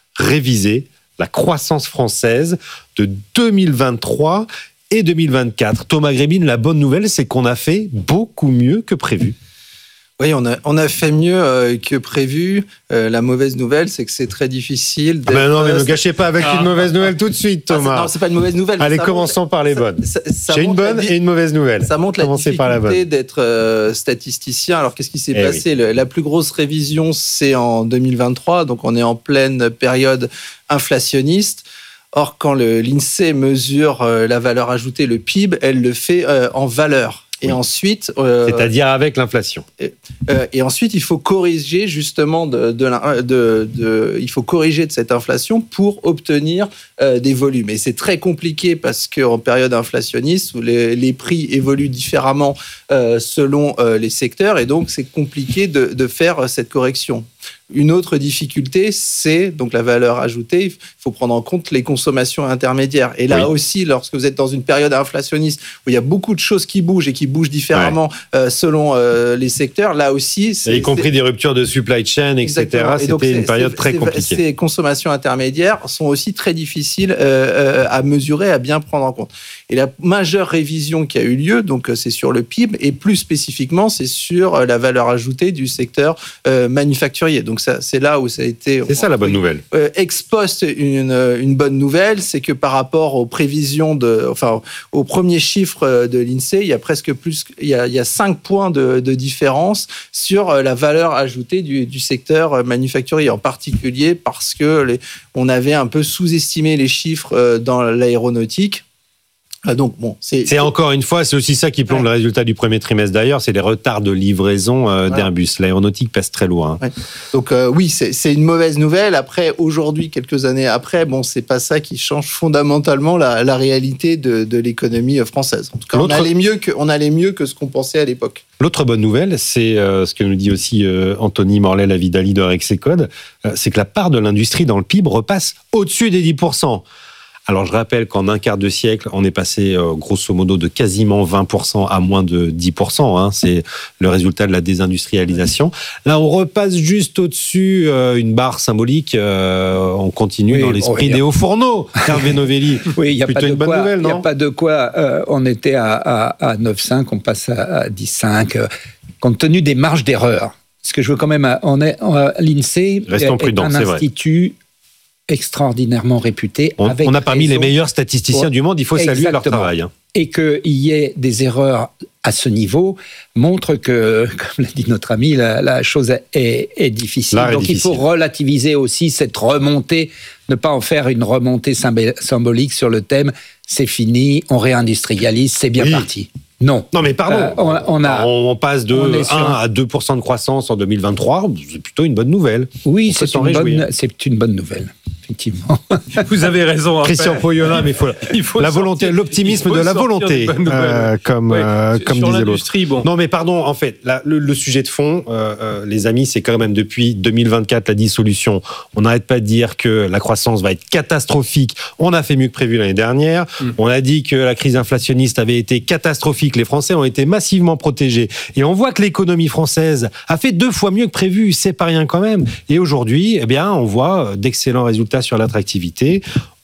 révisé la croissance française de deux mille vingt-trois et deux mille vingt-quatre. Thomas Grébine, la bonne nouvelle, c'est qu'on a fait beaucoup mieux que prévu. Oui, on a, on a fait mieux euh, que prévu. Euh, la mauvaise nouvelle, c'est que c'est très difficile. Ah ben non, mais ne gâchez pas avec ah. une mauvaise nouvelle tout de suite, Thomas. Ah, non, c'est pas une mauvaise nouvelle. Allez, commençons montre, par les bonnes. Ça, ça J'ai une bonne et une mauvaise nouvelle. Ça montre la Commencez difficulté d'être euh, statisticien. Alors, qu'est-ce qui s'est eh passé ? oui. Le, La plus grosse révision, c'est en deux mille vingt-trois. Donc, on est en pleine période inflationniste. Or, quand le, l'INSEE mesure euh, la valeur ajoutée, le P I B, elle le fait euh, en valeur. Et oui. ensuite, euh, c'est-à-dire avec l'inflation. Et, euh, et ensuite, il faut corriger justement de, de, de, de, il faut corriger de cette inflation pour obtenir euh, des volumes. Et c'est très compliqué parce qu'en période inflationniste, où les, les prix évoluent différemment euh, selon euh, les secteurs, et donc c'est compliqué de, de faire cette correction. Une autre difficulté, c'est donc la valeur ajoutée. Il faut prendre en compte les consommations intermédiaires. Et là oui. aussi, lorsque vous êtes dans une période inflationniste où il y a beaucoup de choses qui bougent et qui bougent différemment ouais. euh, selon euh, les secteurs, là aussi... C'est, y compris c'est... des ruptures de supply chain, et cetera. Exactement. C'était une période très compliquée. Ces consommations intermédiaires sont aussi très difficiles euh, à mesurer, à bien prendre en compte. Et la majeure révision qui a eu lieu, donc c'est sur le P I B, et plus spécifiquement, c'est sur la valeur ajoutée du secteur euh, manufacturier. Donc ça, c'est là où ça a été... C'est ça la bonne nouvelle. Euh, ex post, une, une bonne nouvelle, c'est que par rapport aux prévisions, de, enfin aux premiers chiffres de l'INSEE, il y a presque plus, il y a, il y a cinq points de, de différence sur la valeur ajoutée du, du secteur manufacturier, en particulier parce que les, on avait un peu sous-estimé les chiffres dans l'aéronautique. Donc bon, c'est, c'est, c'est encore une fois, c'est aussi ça qui plombe ouais. le résultat du premier trimestre d'ailleurs, c'est les retards de livraison euh, ouais. d'Airbus. L'aéronautique pèse très loin. Hein. Ouais. Donc euh, oui, c'est, c'est une mauvaise nouvelle. Après, aujourd'hui, quelques années après, bon, c'est pas ça qui change fondamentalement la, la réalité de, de l'économie française. En tout cas, L'autre... on allait mieux que, on allait mieux que ce qu'on pensait à l'époque. L'autre bonne nouvelle, c'est euh, ce que nous dit aussi euh, Anthony Morlet-Lavidali de Rexecode, euh, c'est que la part de l'industrie dans le P I B repasse au-dessus des dix pour cent. Alors, je rappelle qu'en un quart de siècle, on est passé euh, grosso modo de quasiment vingt pour cent à moins de dix pour cent. Hein, c'est le résultat de la désindustrialisation. Là, on repasse juste au-dessus euh, une barre symbolique. Euh, on continue oui, dans l'esprit bon, des a... hauts fourneaux. Hervé Novelli. Oui, il n'y a plutôt pas de une bonne quoi, nouvelle, non ? Il n'y a pas de quoi. Euh, on était à, à, à neuf virgule cinq, on passe à, à dix virgule cinq. Euh, compte tenu des marges d'erreur. Parce que je veux quand même... On est, euh, l'INSEE Restons est, prudents, est un c'est institut... vrai. extraordinairement réputé. On, avec on a parmi raison. les meilleurs statisticiens du monde, il faut saluer Exactement. leur travail. Hein. Et qu'il y ait des erreurs à ce niveau montre que, comme l'a dit notre ami, la, la chose est, est difficile. Là, Donc est difficile. il faut relativiser aussi cette remontée, ne pas en faire une remontée symbolique sur le thème « c'est fini, on réindustrialise, c'est bien oui. parti ». Non. Non, mais pardon. Euh, on, on, a, on passe de un un à deux pour cent de croissance en deux mille vingt-trois. C'est plutôt une bonne nouvelle. Oui, c'est une bonne, c'est une bonne nouvelle. Effectivement. Vous avez raison. Christian Poyola, mais il faut, il faut la volonté, sortir, l'optimisme de la volonté, euh, comme, ouais, euh, comme disait l'autre. Bon. Non, mais pardon, en fait, la, le, le sujet de fond, euh, euh, les amis, c'est quand même depuis deux mille vingt-quatre, la dissolution. On n'arrête pas de dire que la croissance va être catastrophique. On a fait mieux que prévu l'année dernière. Mm. On a dit que la crise inflationniste avait été catastrophique. Les Français ont été massivement protégés. Et on voit que l'économie française a fait deux fois mieux que prévu. C'est pas rien quand même. Et aujourd'hui, eh bien, on voit d'excellents résultats sur l'attractivité.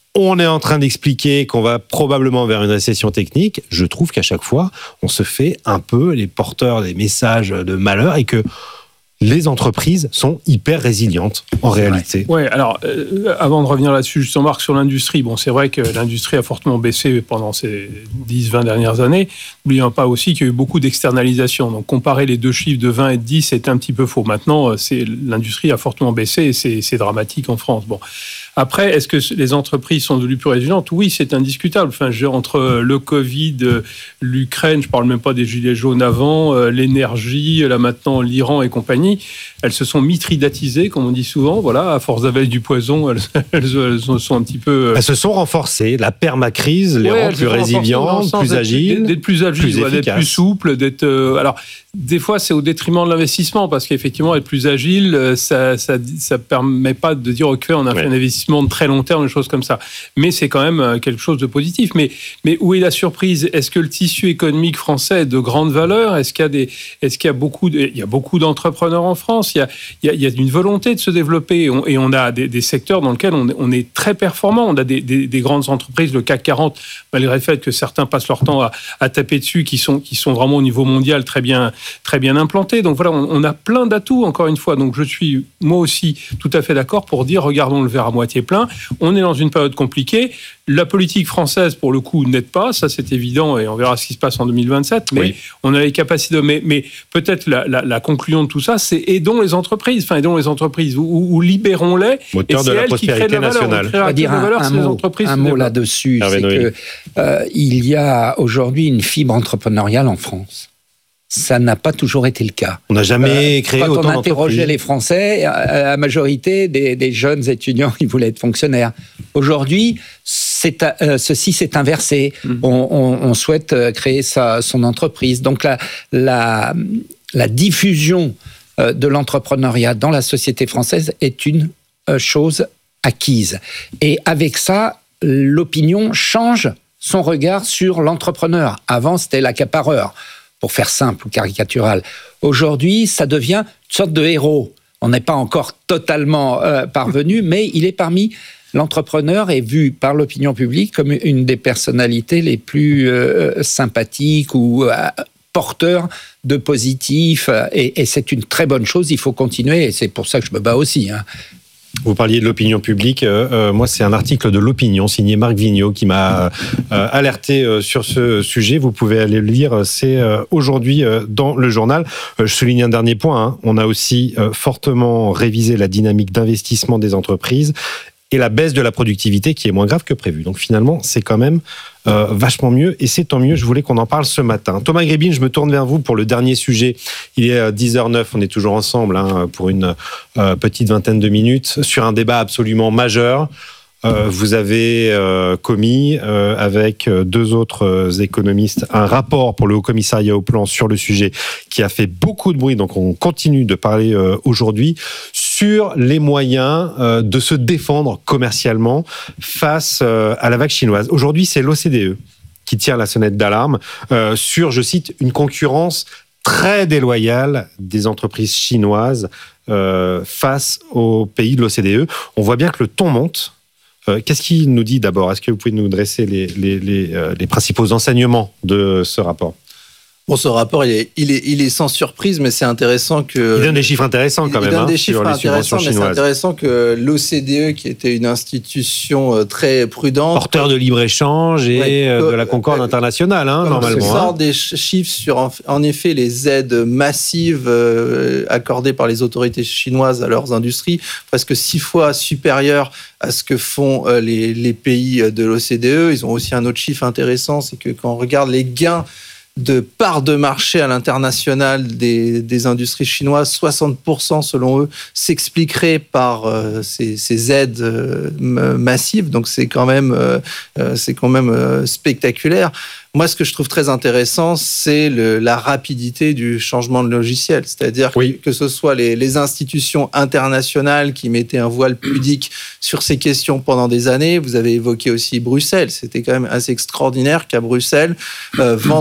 On est en train d'expliquer qu'on va probablement vers une récession technique. Je trouve qu'à chaque fois, on se fait un peu les porteurs des messages de malheur et que les entreprises sont hyper résilientes, en réalité. Oui, ouais, alors, euh, avant de revenir là-dessus, justement, Marc, sur l'industrie, bon, c'est vrai que l'industrie a fortement baissé pendant ces dix vingt dernières années. N'oublions pas aussi qu'il y a eu beaucoup d'externalisation. Donc, comparer les deux chiffres de vingt et de dix, c'est un petit peu faux. Maintenant, c'est, l'industrie a fortement baissé et c'est, c'est dramatique en France. Bon. Après, est-ce que les entreprises sont devenues plus résilientes ? Oui, c'est indiscutable. Enfin, je, entre le Covid, l'Ukraine, je ne parle même pas des gilets jaunes avant, l'énergie, là maintenant l'Iran et compagnie, elles se sont mitridatisées, comme on dit souvent. Voilà, à force d'avaler du poison, elles, elles, elles sont un petit peu... Elles se sont renforcées. La permacrise les ouais, rend plus résilientes, plus d'être, agiles, d'être plus agiles, plus ouais, d'être plus souples, d'être... Euh, alors, des fois, c'est au détriment de l'investissement, parce qu'effectivement, être plus agile, ça ça ça permet pas de dire ok, on a ouais. fait un investissement de très long terme, des choses comme ça. Mais c'est quand même quelque chose de positif. Mais mais où est la surprise ? Est-ce que le tissu économique français est de grande valeur ? Est-ce qu'il y a des est-ce qu'il y a beaucoup de, il y a beaucoup d'entrepreneurs en France ? Il y a il y a, il y a une volonté de se développer et on, et on a des, des secteurs dans lesquels on est, on est très performant. On a des, des des grandes entreprises, le C A C quarante, malgré le fait que certains passent leur temps à, à taper dessus, qui sont qui sont vraiment au niveau mondial très bien très bien implantés. Donc voilà, on, on a plein d'atouts, encore une fois. Donc je suis, moi aussi, tout à fait d'accord pour dire, regardons le verre à moitié plein. On est dans une période compliquée. La politique française, pour le coup, n'aide pas. Ça, c'est évident et on verra ce qui se passe en deux mille vingt-sept. Mais oui. on a les capacités de... Mais, mais peut-être la, la, la conclusion de tout ça, c'est aidons les entreprises. Enfin, aidons les entreprises ou, ou libérons-les. Moteur et c'est de la elles qui créent de la valeur. nationale. On va dire un, valeur, un, c'est mot, les entreprises un mot là-dessus. Hervé c'est Noël. que euh, il y a aujourd'hui une fibre entrepreneuriale en France. Ça n'a pas toujours été le cas. On n'a jamais euh, créé autant d'entreprises. Quand on interrogeait les Français, la majorité des, des jeunes étudiants, ils voulaient être fonctionnaires. Aujourd'hui, c'est, euh, ceci s'est inversé. Mmh. On, on, on souhaite créer sa, son entreprise. Donc la, la, la diffusion de l'entrepreneuriat dans la société française est une chose acquise. Et avec ça, l'opinion change son regard sur l'entrepreneur. Avant, c'était l'accapareur, pour faire simple ou caricatural. Aujourd'hui, ça devient une sorte de héros. On n'est pas encore totalement euh, parvenu, mais il est parmi... L'entrepreneur est vu par l'opinion publique comme une des personnalités les plus euh, sympathiques ou euh, porteurs de positif. Et, et c'est une très bonne chose, il faut continuer. Et c'est pour ça que je me bats aussi, hein. Vous parliez de l'opinion publique. Euh, moi, c'est un article de l'Opinion signé Marc Vigneault qui m'a euh, alerté euh, sur ce sujet. Vous pouvez aller le lire. C'est euh, aujourd'hui euh, dans le journal. Euh, je souligne un dernier point. Hein. On a aussi euh, fortement révisé la dynamique d'investissement des entreprises et la baisse de la productivité qui est moins grave que prévu. Donc finalement, c'est quand même euh, vachement mieux et c'est tant mieux. Je voulais qu'on en parle ce matin. Thomas Grébin, je me tourne vers vous pour le dernier sujet. Il est dix heures zéro neuf, on est toujours ensemble hein, pour une euh, petite vingtaine de minutes sur un débat absolument majeur. Euh, vous avez euh, commis euh, avec deux autres euh, économistes un rapport pour le Haut Commissariat au Plan sur le sujet qui a fait beaucoup de bruit. Donc on continue de parler euh, aujourd'hui sur les moyens euh, de se défendre commercialement face euh, à la vague chinoise. Aujourd'hui, c'est l'O C D E qui tire la sonnette d'alarme euh, sur, je cite, une concurrence très déloyale des entreprises chinoises euh, face aux pays de l'O C D E. On voit bien que le ton monte. Euh, qu'est-ce qu'il nous dit d'abord ? Est-ce que vous pouvez nous dresser les, les, les, euh, les principaux enseignements de ce rapport ? Bon, ce rapport, il est, il est, il est sans surprise, mais c'est intéressant que... Il donne des chiffres intéressants quand il même. Il donne hein, des chiffres intéressants, mais c'est intéressant que l'O C D E, qui était une institution très prudente... Porteur de libre-échange et ouais, de la concorde euh, internationale, hein, normalement. sort hein. des chiffres sur, en, en effet, les aides massives euh, accordées par les autorités chinoises à leurs industries, presque six fois supérieures à ce que font euh, les, les pays de l'O C D E. Ils ont aussi un autre chiffre intéressant, c'est que quand on regarde les gains de part de marché à l'international des, des industries chinoises, soixante pour cent selon eux s'expliquerait par euh, ces, ces aides euh, massives. Donc c'est quand même, euh, c'est quand même euh, spectaculaire. Moi, ce que je trouve très intéressant, c'est le, la rapidité du changement de logiciel. C'est-à-dire oui. que, que ce soit les, les institutions internationales qui mettaient un voile pudique sur ces questions pendant des années. Vous avez évoqué aussi Bruxelles. C'était quand même assez extraordinaire qu'à Bruxelles, euh, vendredi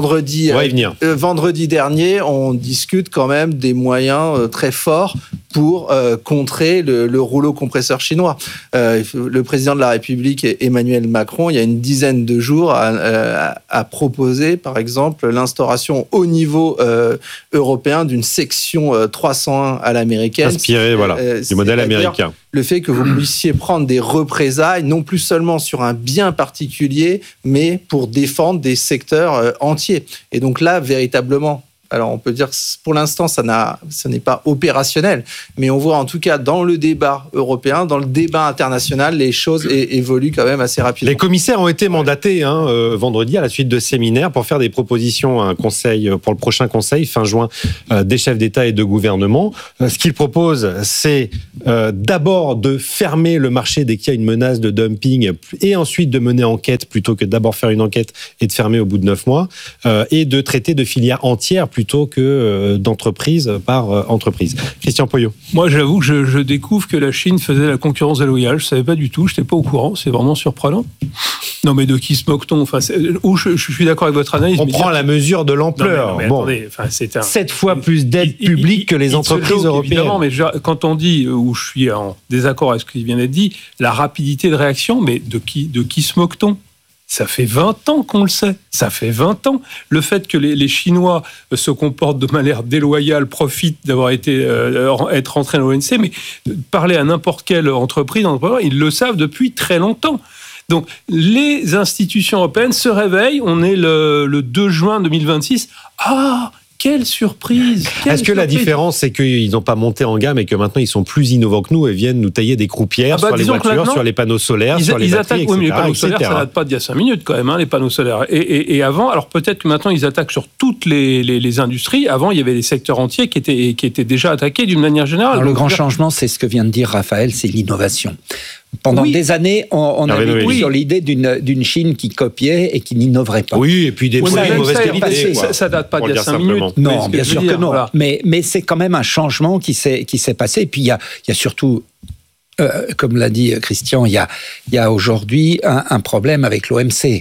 puis, on va y venir. Euh, vendredi dernier, on discute quand même des moyens euh, très forts pour euh, contrer le, le rouleau compresseur chinois. Euh, le président de la République, Emmanuel Macron, il y a une dizaine de jours, a, a, a proposé, par exemple, l'instauration au niveau euh, européen d'une section euh, trois cent un à l'américaine. Inspiré, voilà, euh, du modèle américain. Le fait que vous puissiez prendre des représailles, non plus seulement sur un bien particulier, mais pour défendre des secteurs euh, entiers. Et donc là, véritablement, alors on peut dire que pour l'instant, ça n'a, ça n'est pas opérationnel, mais on voit en tout cas dans le débat européen, dans le débat international, les choses é- évoluent quand même assez rapidement. Les commissaires ont été mandatés hein, euh, vendredi à la suite de séminaires pour faire des propositions à un conseil, pour le prochain conseil fin juin euh, des chefs d'État et de gouvernement. Euh, ce qu'ils proposent, c'est euh, d'abord de fermer le marché dès qu'il y a une menace de dumping et ensuite de mener enquête plutôt que d'abord faire une enquête et de fermer au bout de neuf mois euh, et de traiter de filières entières plutôt que euh, d'entreprise par euh, entreprise. Christian Poyot. Moi, j'avoue que je, je découvre que la Chine faisait la concurrence déloyale. Je ne savais pas du tout, je n'étais pas au courant. C'est vraiment surprenant. Non, mais de qui se moque-t-on enfin, où je, je suis d'accord avec votre analyse. On prend dire... la mesure de l'ampleur. Non, mais, non, mais attendez, bon, c'est un... sept fois plus d'aide publique que les entreprises européennes. Évidemment, mais je, quand on dit, où je suis en désaccord avec ce qui vient d'être dit, la rapidité de réaction, mais de qui, de qui se moque-t-on ? Ça fait vingt ans qu'on le sait. Ça fait vingt ans. Le fait que les, les Chinois se comportent de manière déloyale, profitent d'avoir été euh, être rentrés dans l'O M C, mais parler à n'importe quelle entreprise, ils le savent depuis très longtemps. Donc, les institutions européennes se réveillent. On est le, le deux juin deux mille vingt-six. Ah, quelle surprise! Quelle Est-ce que surprise. La différence, c'est qu'ils n'ont pas monté en gamme et que maintenant ils sont plus innovants que nous et viennent nous tailler des croupières ah bah, sur les voitures, sur les panneaux solaires, ils, sur les ils batteries, attaquent, et cetera, oui, mais les panneaux solaires, et cetera. Ça date pas d'il y a cinq minutes quand même, hein, les panneaux solaires. Et, et, et avant, alors peut-être que maintenant ils attaquent sur toutes les, les, les industries. Avant, il y avait des secteurs entiers qui étaient, qui étaient déjà attaqués d'une manière générale. Alors, le grand dire... changement, c'est ce que vient de dire Raphaël, c'est l'innovation. Pendant oui. des années, on, on avait vu oui. sur l'idée d'une, d'une Chine qui copiait et qui n'innoverait pas. Oui, et puis des oui, produits de mauvaise qualité. Ça, ça date pas d'il y a cinq minutes. Non, bien sûr que non. Voilà. Mais, mais c'est quand même un changement qui s'est, qui s'est passé. Et puis, il y a, il y a surtout, euh, comme l'a dit Christian, il y a, il y a aujourd'hui un, un problème avec l'O M C.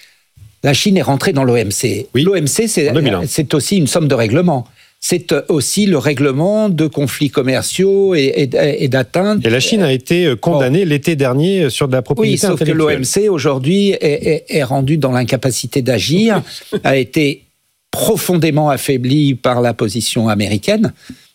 La Chine est rentrée dans l'O M C. Oui. L'O M C, c'est, c'est aussi une somme de règlement. C'est aussi le règlement de conflits commerciaux et, et, et d'atteintes. Et la Chine a été condamnée bon. l'été dernier sur de la propriété oui, sauf intellectuelle. Que l'O M C, aujourd'hui, est, est, est rendu dans l'incapacité d'agir, a été profondément affaibli par la position américaine,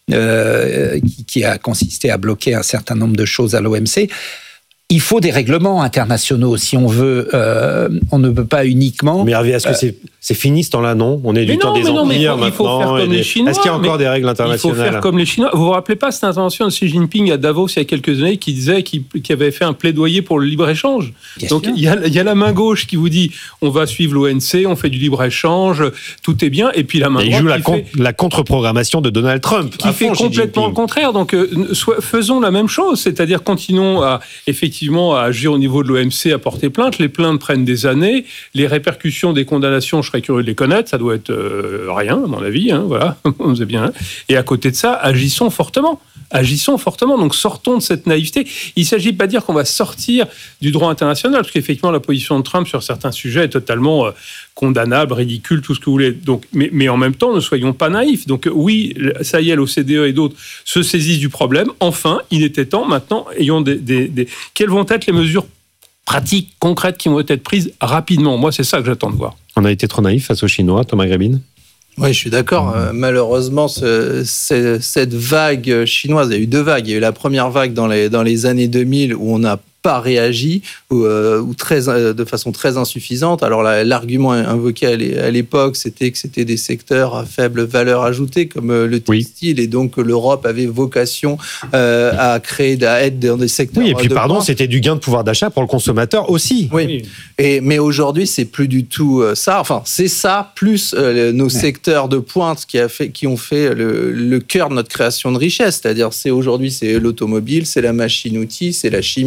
euh, qui, qui a consisté à bloquer un certain nombre de choses à l'O M C. Il faut des règlements internationaux si on veut. Euh, on ne peut pas uniquement. Mais Hervé, est-ce que euh, c'est, c'est fini ce temps-là, non? On est du non, temps des non, empires mais il faut, maintenant. Il faut faire comme des... les Chinois. Est-ce qu'il y a encore des règles internationales? Il faut faire comme les Chinois. Vous vous rappelez pas cette intervention de Xi Jinping à Davos il y a quelques années qui disait qu'il, qu'il avait fait un plaidoyer pour le libre-échange. Bien Donc il y, a, il y a la main gauche qui vous dit on va suivre l'O M C, on fait du libre-échange, tout est bien. Et puis la main droite. Il joue la, qui con, fait, la contre-programmation de Donald Trump. Qui fait complètement le contraire. Donc euh, soit, faisons la même chose, c'est-à-dire continuons à effectivement à agir au niveau de l'O M C, à porter plainte. Les plaintes prennent des années. Les répercussions des condamnations, je serais curieux de les connaître. Ça doit être euh, rien, à mon avis. Hein, voilà, on sait bien. Et à côté de ça, agissons fortement. Agissons fortement. Donc sortons de cette naïveté. Il ne s'agit pas de dire qu'on va sortir du droit international, parce qu'effectivement, la position de Trump sur certains sujets est totalement euh, condamnable, ridicule, tout ce que vous voulez. Donc, mais, mais en même temps, ne soyons pas naïfs. Donc oui, ça y est, l'O C D E et d'autres se saisissent du problème. Enfin, il était temps. Maintenant, ayons des, des, des... quelles vont être les mesures pratiques, concrètes qui vont être prises rapidement. Moi, c'est ça que j'attends de voir. On a été trop naïf face aux Chinois, Thomas Grébine. Oui, je suis d'accord. Euh, malheureusement, ce, ce, cette vague chinoise, il y a eu deux vagues. Il y a eu la première vague dans les, dans les années deux mille où on a pas réagi ou, euh, ou très, euh, de façon très insuffisante. Alors la, l'argument invoqué à l'époque, c'était que c'était des secteurs à faible valeur ajoutée comme euh, le textile oui. et donc l'Europe avait vocation euh, à créer, à être dans des secteurs. Oui, et puis de pardon, pointe. C'était du gain de pouvoir d'achat pour le consommateur aussi. Oui. oui. Et mais aujourd'hui, c'est plus du tout ça. Enfin, c'est ça plus euh, nos ouais. secteurs de pointe qui a fait, qui ont fait le, le cœur de notre création de richesse. C'est-à-dire, c'est aujourd'hui, c'est l'automobile, c'est la machine-outil, c'est la chimie, c'est la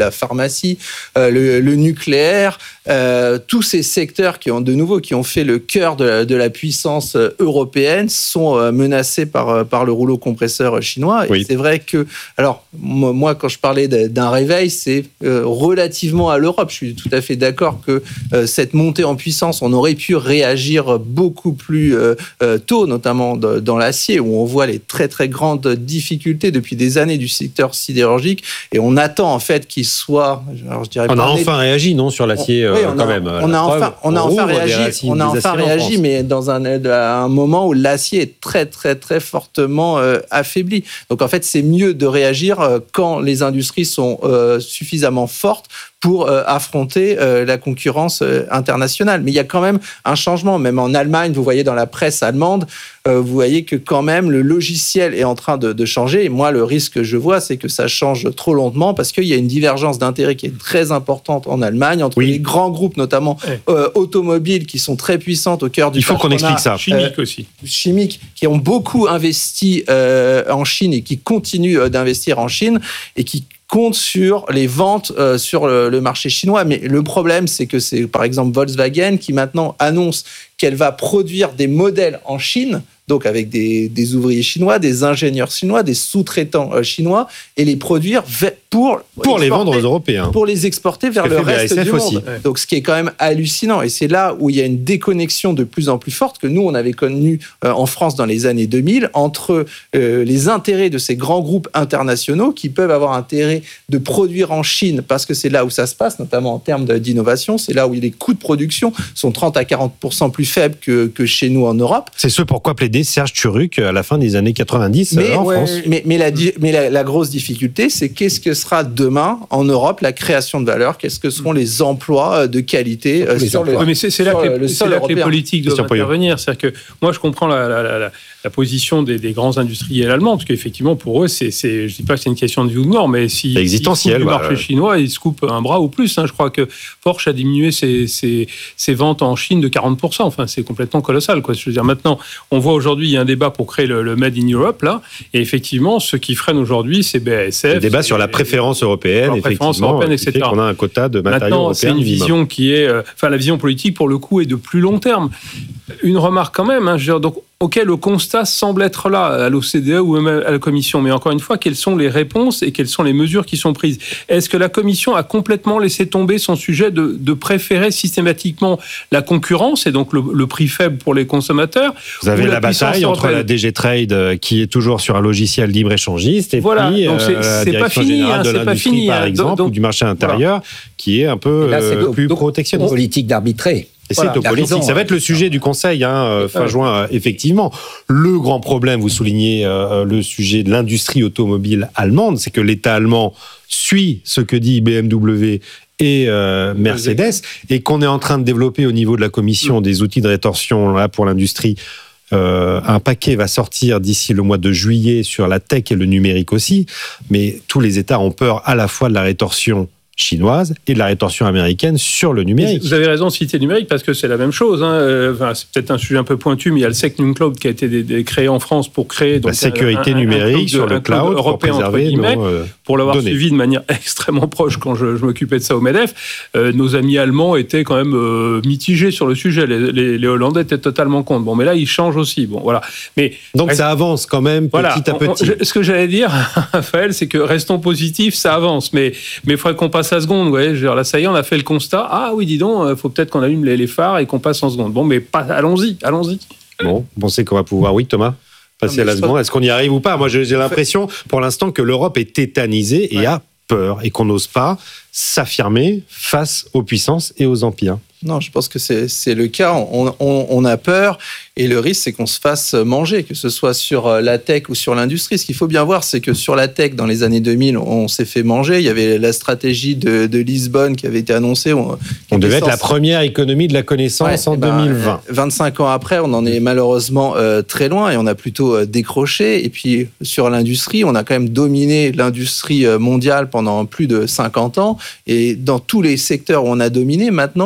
la pharmacie, euh, le, le nucléaire, euh, tous ces secteurs qui ont de nouveau qui ont fait le cœur de la, de la puissance européenne sont euh, menacés par par le rouleau compresseur chinois. Et oui. C'est vrai que, alors moi quand je parlais d'un réveil, c'est euh, relativement à l'Europe. Je suis tout à fait d'accord que euh, cette montée en puissance, on aurait pu réagir beaucoup plus euh, euh, tôt, notamment de, dans l'acier, où on voit les très très grandes difficultés depuis des années du secteur sidérurgique, et on attend en fait qu'il soit. Alors, je dirais on a enfin des... réagi, non, sur l'acier on, euh, oui, on quand a, même. On a enfin, on a enfin réagi, racines, on a enfin réagi, mais dans un, à un moment où l'acier est très très très fortement euh, affaibli. Donc en fait, c'est mieux de réagir euh, quand les industries sont euh, suffisamment fortes pour euh, affronter euh, la concurrence euh, internationale. Mais il y a quand même un changement. Même en Allemagne, vous voyez dans la presse allemande, euh, vous voyez que quand même le logiciel est en train de, de changer. Et moi, le risque que je vois, c'est que ça change trop lentement parce qu'il y a une divergence d'intérêts qui est très importante en Allemagne entre oui. les grands groupes, notamment ouais. euh, automobiles, qui sont très puissantes au cœur du. Il faut qu'on explique ça. Chimiques euh, aussi. Chimiques, qui ont beaucoup investi euh, en Chine et qui continuent d'investir en Chine et qui compte sur les ventes euh, sur le, le marché chinois. Mais le problème, c'est que c'est par exemple Volkswagen qui maintenant annonce qu'elle va produire des modèles en Chine, donc avec des, des ouvriers chinois, des ingénieurs chinois, des sous-traitants euh, chinois, et les produire pour, pour les vendre aux Européens. Pour les exporter vers le reste du monde. Ouais. Donc ce qui est quand même hallucinant. Et c'est là où il y a une déconnexion de plus en plus forte que nous, on avait connue euh, en France dans les années deux mille, entre euh, les intérêts de ces grands groupes internationaux qui peuvent avoir intérêt de produire en Chine parce que c'est là où ça se passe, notamment en termes d'innovation. C'est là où les coûts de production sont trente à quarante pour cent plus faibles que, que chez nous en Europe. C'est ce pourquoi plaidait Serge Turuc à la fin des années quatre-vingt-dix mais, en ouais, France. Mais, mais, la, mais la, la grosse difficulté, c'est qu'est-ce que sera demain en Europe la création de valeur, qu'est-ce que seront les emplois de qualité les sur emplois. le, mais c'est, c'est là que, les, c'est là que les politiques doivent intervenir. C'est-à-dire que moi, je comprends la, la, la, la position des, des grands industriels allemands, parce qu'effectivement, pour eux, c'est, c'est, je ne dis pas que c'est une question de vie ou de mort, mais si, s'ils se coupent du bah, marché chinois, ils se coupent un bras ou plus. Hein. Je crois que Porsche a diminué ses, ses, ses ventes en Chine de quarante pour cent. Enfin, c'est complètement colossal. Quoi. Je veux dire, maintenant, on voit aujourd'hui, il y a un débat pour créer le, le Made in Europe, là, et effectivement, ce qui freine aujourd'hui, c'est B A S F. Le débat sur la préférence européenne, la préférence européenne, et cetera. On a un quota de matériaux Maintenant, européens. C'est une minimum. vision qui est, euh, enfin, la vision politique pour le coup est de plus long terme. Une remarque quand même. Hein, je veux dire, donc, auquel le constat semble être là à l'O C D E ou même à la Commission. Mais encore une fois, quelles sont les réponses et quelles sont les mesures qui sont prises ? Est-ce que la Commission a complètement laissé tomber son sujet de, de préférer systématiquement la concurrence et donc le, le prix faible pour les consommateurs ? Vous avez la, la bataille entre la D G Trade qui est toujours sur un logiciel libre-échangiste et voilà, puis donc c'est, euh, la c'est Direction pas fini, générale hein, de c'est l'industrie, pas fini, par hein, exemple, donc, ou du marché intérieur, voilà. Qui est un peu là, c'est euh, donc, plus donc, protectionniste. Politique d'arbitrer. Et c'est voilà, au politique. Raison, ça va être le sujet du Conseil hein, fin ouais. juin, effectivement. Le grand problème, vous soulignez euh, le sujet de l'industrie automobile allemande, c'est que l'État allemand suit ce que dit B M W et euh, Mercedes, et qu'on est en train de développer au niveau de la Commission mmh. des outils de rétorsion là, pour l'industrie. Euh, un paquet va sortir d'ici le mois de juillet sur la tech et le numérique aussi, mais tous les États ont peur à la fois de la rétorsion chinoise et de la rétorsion américaine sur le numérique. Vous avez raison de citer le numérique parce que c'est la même chose. Hein. Enfin, c'est peut-être un sujet un peu pointu, mais il y a le SecNumCloud qui a été dé- dé- créé en France pour créer donc, la sécurité un, un, numérique un sur le cloud européen pour préserver guillemets, nos euh, pour l'avoir données. suivi de manière extrêmement proche quand je, je m'occupais de ça au MEDEF. Euh, nos amis allemands étaient quand même euh, mitigés sur le sujet. Les, les, les Hollandais étaient totalement contre. Bon, mais là, ils changent aussi. Bon, voilà. Mais donc reste... ça avance quand même voilà, petit à on, petit. On, ce que j'allais dire, Raphaël, c'est que restons positifs, ça avance. Mais mais il faudrait qu'on passe à seconde. Ouais, je là, ça y est, on a fait le constat. Ah oui, dis donc, il faut peut-être qu'on allume les, les phares et qu'on passe en seconde. Bon, mais pas, allons-y, allons-y. Bon, vous pensez qu'on va pouvoir, oui, Thomas, passer non, à la seconde. Pas... Est-ce qu'on y arrive ou pas ? Moi, j'ai, j'ai l'impression, pour l'instant, que l'Europe est tétanisée et ouais. a peur et qu'on n'ose pas s'affirmer face aux puissances et aux empires. Non, je pense que c'est, c'est le cas. On, on, on a peur et le risque, c'est qu'on se fasse manger, que ce soit sur la tech ou sur l'industrie. Ce qu'il faut bien voir, c'est que sur la tech, dans les années deux mille, on s'est fait manger. Il y avait la stratégie de, de Lisbonne qui avait été annoncée. On, on devait être la première économie de la connaissance ouais, en ben, deux mille vingt. vingt-cinq ans après, on en est malheureusement euh, très loin et on a plutôt euh, décroché. Et puis, sur l'industrie, on a quand même dominé l'industrie mondiale pendant plus de cinquante ans. Et dans tous les secteurs où on a dominé, maintenant, on est en retard.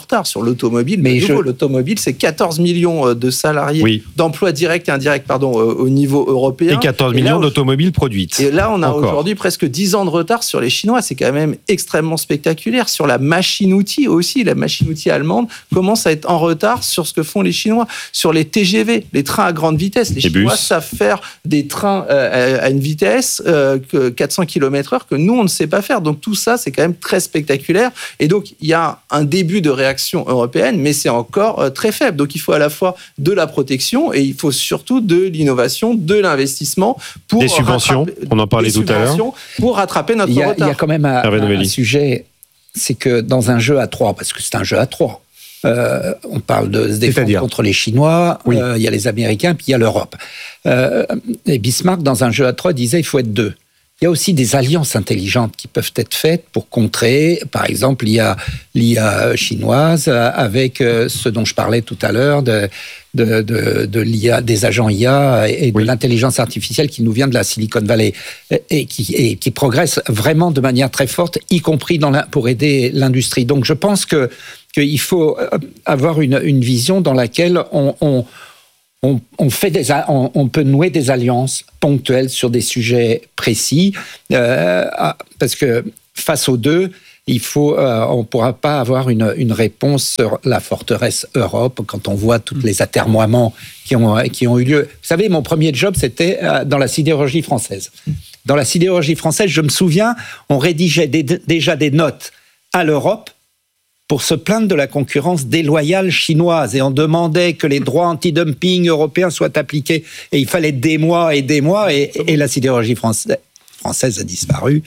retard sur l'automobile. Mais de nouveau, je... l'automobile, c'est quatorze millions de salariés, oui. d'emplois directs et indirects, pardon, au niveau européen. Et quatorze millions là, d'automobiles produites. Et là, on a Encore. aujourd'hui presque dix ans de retard sur les Chinois. C'est quand même extrêmement spectaculaire. Sur la machine-outil aussi, la machine-outil allemande commence à être en retard sur ce que font les Chinois. Sur les T G V, les trains à grande vitesse, les, les Chinois bus. savent faire des trains euh, à une vitesse euh, que quatre cents kilomètres heure que nous, on ne sait pas faire. Donc tout ça, c'est quand même très spectaculaire. Et donc, il y a un début de réaction européenne, mais c'est encore euh, très faible. Donc il faut à la fois de la protection et il faut surtout de l'innovation, de l'investissement pour des subventions. rattraper, on en parlait tout à l'heure. Pour rattraper notre il y a, retard. Il y a quand même un, un, un sujet, c'est que dans un jeu à trois, parce que c'est un jeu à trois, euh, on parle de se défendre contre les Chinois, oui. euh, il y a les Américains, puis il y a l'Europe. Euh, et Bismarck, dans un jeu à trois, disait il faut être deux. Il y a aussi des alliances intelligentes qui peuvent être faites pour contrer, par exemple, l'I A, l'I A chinoise avec ce dont je parlais tout à l'heure, de, de, de, de l'I A, des agents I A et de oui. l'intelligence artificielle qui nous vient de la Silicon Valley et qui, et qui progresse vraiment de manière très forte, y compris dans la, pour aider l'industrie. Donc je pense que qu'il faut avoir une, une vision dans laquelle on... on On, on, fait des, on, on peut nouer des alliances ponctuelles sur des sujets précis, euh, parce que face aux deux, il faut, euh, on ne pourra pas avoir une, une réponse sur la forteresse Europe quand on voit tous les atermoiements qui ont, qui ont eu lieu. Vous savez, mon premier job, c'était dans la sidérurgie française. Dans la sidérurgie française, je me souviens, on rédigeait des, déjà des notes à l'Europe pour se plaindre de la concurrence déloyale chinoise. Et on demandait que les droits anti-dumping européens soient appliqués. Et il fallait des mois et des mois. Et, et la sidérurgie française, française a disparu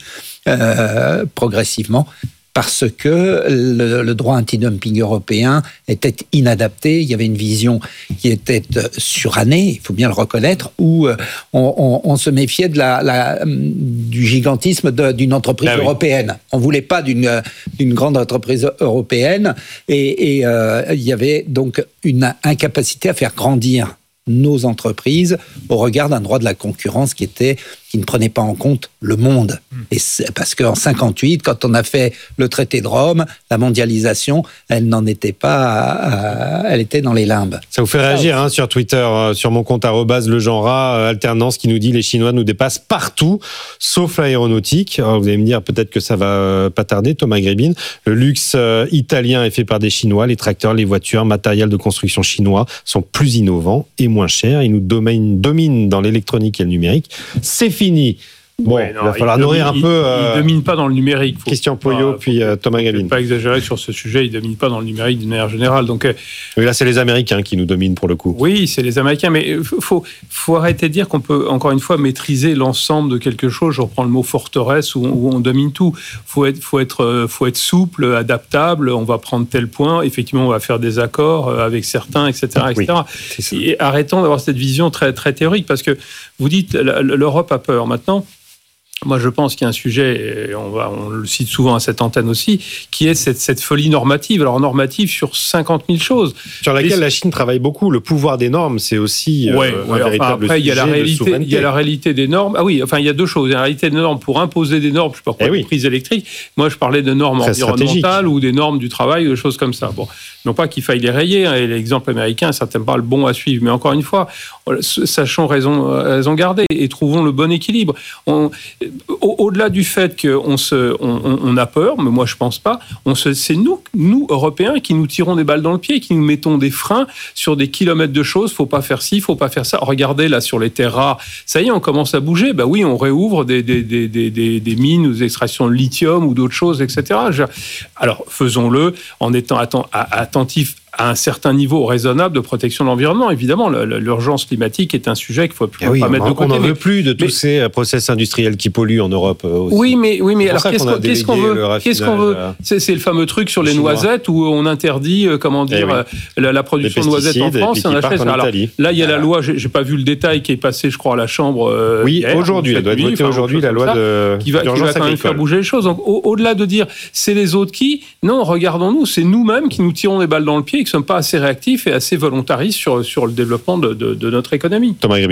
euh, progressivement parce que le, le droit anti-dumping européen était inadapté. Il y avait une vision qui était surannée, il faut bien le reconnaître, où on, on, on se méfiait de la, la, du gigantisme de, d'une entreprise ah oui. européenne. On ne voulait pas d'une, d'une grande entreprise européenne et, et euh, il y avait donc une incapacité à faire grandir nos entreprises au regard d'un droit de la concurrence qui était qui ne prenait pas en compte le monde. Et c'est parce qu'en cinquante-huit, quand on a fait le traité de Rome, la mondialisation, elle n'en était pas, elle était dans les limbes. Ça vous fait réagir hein, sur Twitter, sur mon compte arobase le genre alternance qui nous dit les Chinois nous dépassent partout, sauf l'aéronautique. Alors vous allez me dire peut-être que ça va pas tarder, Thomas Grébin. Le luxe italien est fait par des Chinois, les tracteurs, les voitures, matériel de construction chinois sont plus innovants et moins chers. Ils nous dominent, dominent dans l'électronique et le numérique. C'est fini. Bon, ouais, non, il va falloir il nourrir domine, un peu. Il ne euh, domine pas dans le numérique. Faut Christian Poyot, puis euh, Thomas Gavin. Il ne faut pas exagérer sur ce sujet, il ne domine pas dans le numérique d'une manière générale. Donc, euh, oui, là, c'est les Américains qui nous dominent pour le coup. Oui, c'est les Américains, mais il faut, faut arrêter de dire qu'on peut, encore une fois, maîtriser l'ensemble de quelque chose. Je reprends le mot forteresse où on, où on domine tout. Il faut être, faut, être, faut être souple, adaptable. On va prendre tel point. Effectivement, on va faire des accords avec certains, et cetera. et cetera. Oui, et arrêtons d'avoir cette vision très, très théorique parce que vous dites l'Europe a peur. Maintenant, moi, je pense qu'il y a un sujet, et on, va, on le cite souvent à cette antenne aussi, qui est cette, cette folie normative. Alors, normative sur cinquante mille choses. Sur laquelle et la Chine travaille beaucoup. Le pouvoir des normes, c'est aussi ouais, euh, ouais, un enfin, véritable après, sujet il y a la réalité, de souveraineté. Il y a la réalité des normes. Ah oui, enfin, il y a deux choses. Il y a la réalité des normes pour imposer des normes, je ne sais pas pourquoi, eh oui. les prises électriques. Moi, je parlais de normes Très environnementales ou des normes du travail, des choses comme ça. Bon, non pas qu'il faille les rayer, hein, et l'exemple américain est certainement pas le bon à suivre, mais encore une fois, sachons raison, raison garder et trouvons le bon équilibre. On, au, au-delà du fait qu'on se, on, on a peur, mais moi je pense pas, on se, c'est nous, nous Européens, qui nous tirons des balles dans le pied, qui nous mettons des freins sur des kilomètres de choses. Faut pas faire ci, faut pas faire ça. Regardez là sur les terres rares, ça y est, on commence à bouger. Bah oui, on réouvre des des des des, des, des mines ou des extractions de lithium ou d'autres choses, et cetera. Alors faisons-le en étant attentifs à un certain niveau raisonnable de protection de l'environnement. Évidemment, l'urgence climatique est un sujet qu'il ne faut plus oui, pas mettre de côté. On n'en veut plus de tous mais, ces process industriels qui polluent en Europe aussi. Oui, mais, oui, mais alors qu'est-ce qu'on, qu'est-ce qu'on veut, qu'est-ce qu'on veut c'est, c'est le fameux truc sur les chinois. noisettes où on interdit, comment dire, eh oui. la, la production de noisettes en France. Et on achète, en alors, là, il y a voilà. la loi, j'ai, j'ai pas vu le détail, qui est passé, je crois, à la Chambre. Euh, oui, hier, aujourd'hui, elle doit être votée aujourd'hui, la loi de qui va, qui va quand même faire bouger les choses. Donc, au, au-delà de dire c'est les autres qui, non, regardons-nous, c'est nous-mêmes qui nous tirons des balles dans le pied et qui ne sommes pas assez réactifs et assez volontariste sur, sur le développement de, de, de notre économie. Thomas Grébin.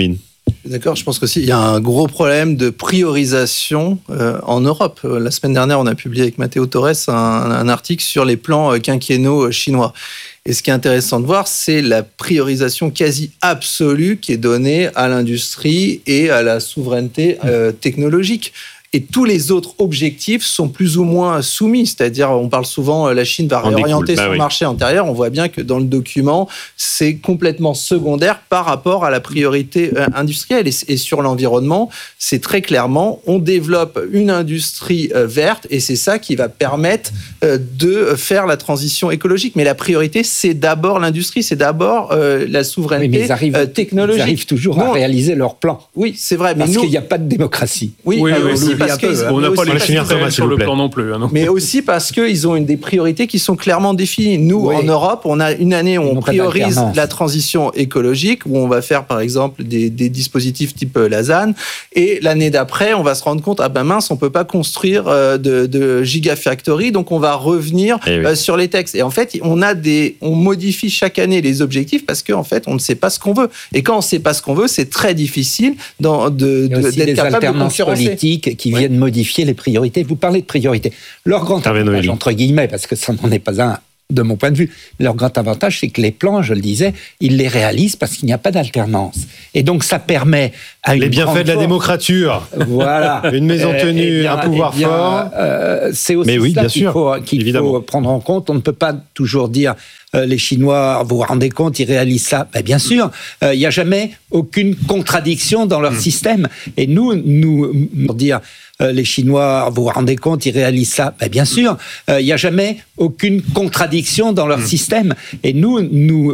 D'accord, je pense qu'aussi il y a un gros problème de priorisation euh, en Europe. La semaine dernière, on a publié avec Matteo Torres un, un article sur les plans quinquennaux chinois. Et ce qui est intéressant de voir, c'est la priorisation quasi absolue qui est donnée à l'industrie et à la souveraineté euh, technologique. Et tous les autres objectifs sont plus ou moins soumis. C'est-à-dire, on parle souvent, la Chine va réorienter bah son oui. marché intérieur. On voit bien que dans le document, c'est complètement secondaire par rapport à la priorité industrielle. Et, et sur l'environnement, c'est très clairement, on développe une industrie verte et c'est ça qui va permettre de faire la transition écologique. Mais la priorité, c'est d'abord l'industrie, c'est d'abord euh, la souveraineté oui, mais ils arrivent, technologique. Ils arrivent toujours non. à réaliser leur plan. Oui, c'est vrai. Mais parce nous, qu'il n'y a pas de démocratie. Oui, oui, euh, oui aussi parce peu, que on n'a pas les chiffres Thomas, sur le plan non plus. Hein, non. Mais aussi parce qu'ils ont une des priorités qui sont clairement définies. Nous, oui. en Europe, on a une année où on priorise la transition écologique, où on va faire par exemple des, des dispositifs type Lausanne, et l'année d'après, on va se rendre compte, ah ben mince, on peut pas construire euh, de, de gigafactory, donc on va revenir oui. euh, sur les textes. Et en fait, on a des, on modifie chaque année les objectifs parce qu'en fait, on ne sait pas ce qu'on veut. Et quand on ne sait pas ce qu'on veut, c'est très difficile dans, de, de, d'être capable de concurrencer. Politiques qui viennent oui. modifier les priorités. Vous parlez de priorités. Leur grand avantage, entre guillemets, parce que ça n'en est pas un de mon point de vue, leur grand avantage, c'est que les plans, je le disais, ils les réalisent parce qu'il n'y a pas d'alternance. Et donc, ça permet à une les bienfaits de la force... démocrature. Voilà. Une maison tenue, euh, bien, un pouvoir bien, fort. Euh, c'est aussi Mais oui, ça bien qu'il, sûr, faut, qu'il faut prendre en compte. On ne peut pas toujours dire euh, les Chinois, vous vous rendez compte, ils réalisent ça. Ben, bien sûr, il euh, n'y a jamais aucune contradiction dans leur mmh. système. Et nous, nous, nous dire euh, les Chinois, vous vous rendez compte, ils réalisent ça. Ben, bien sûr, il euh, n'y a jamais aucune contradiction dans leur mmh. système. Et nous, nous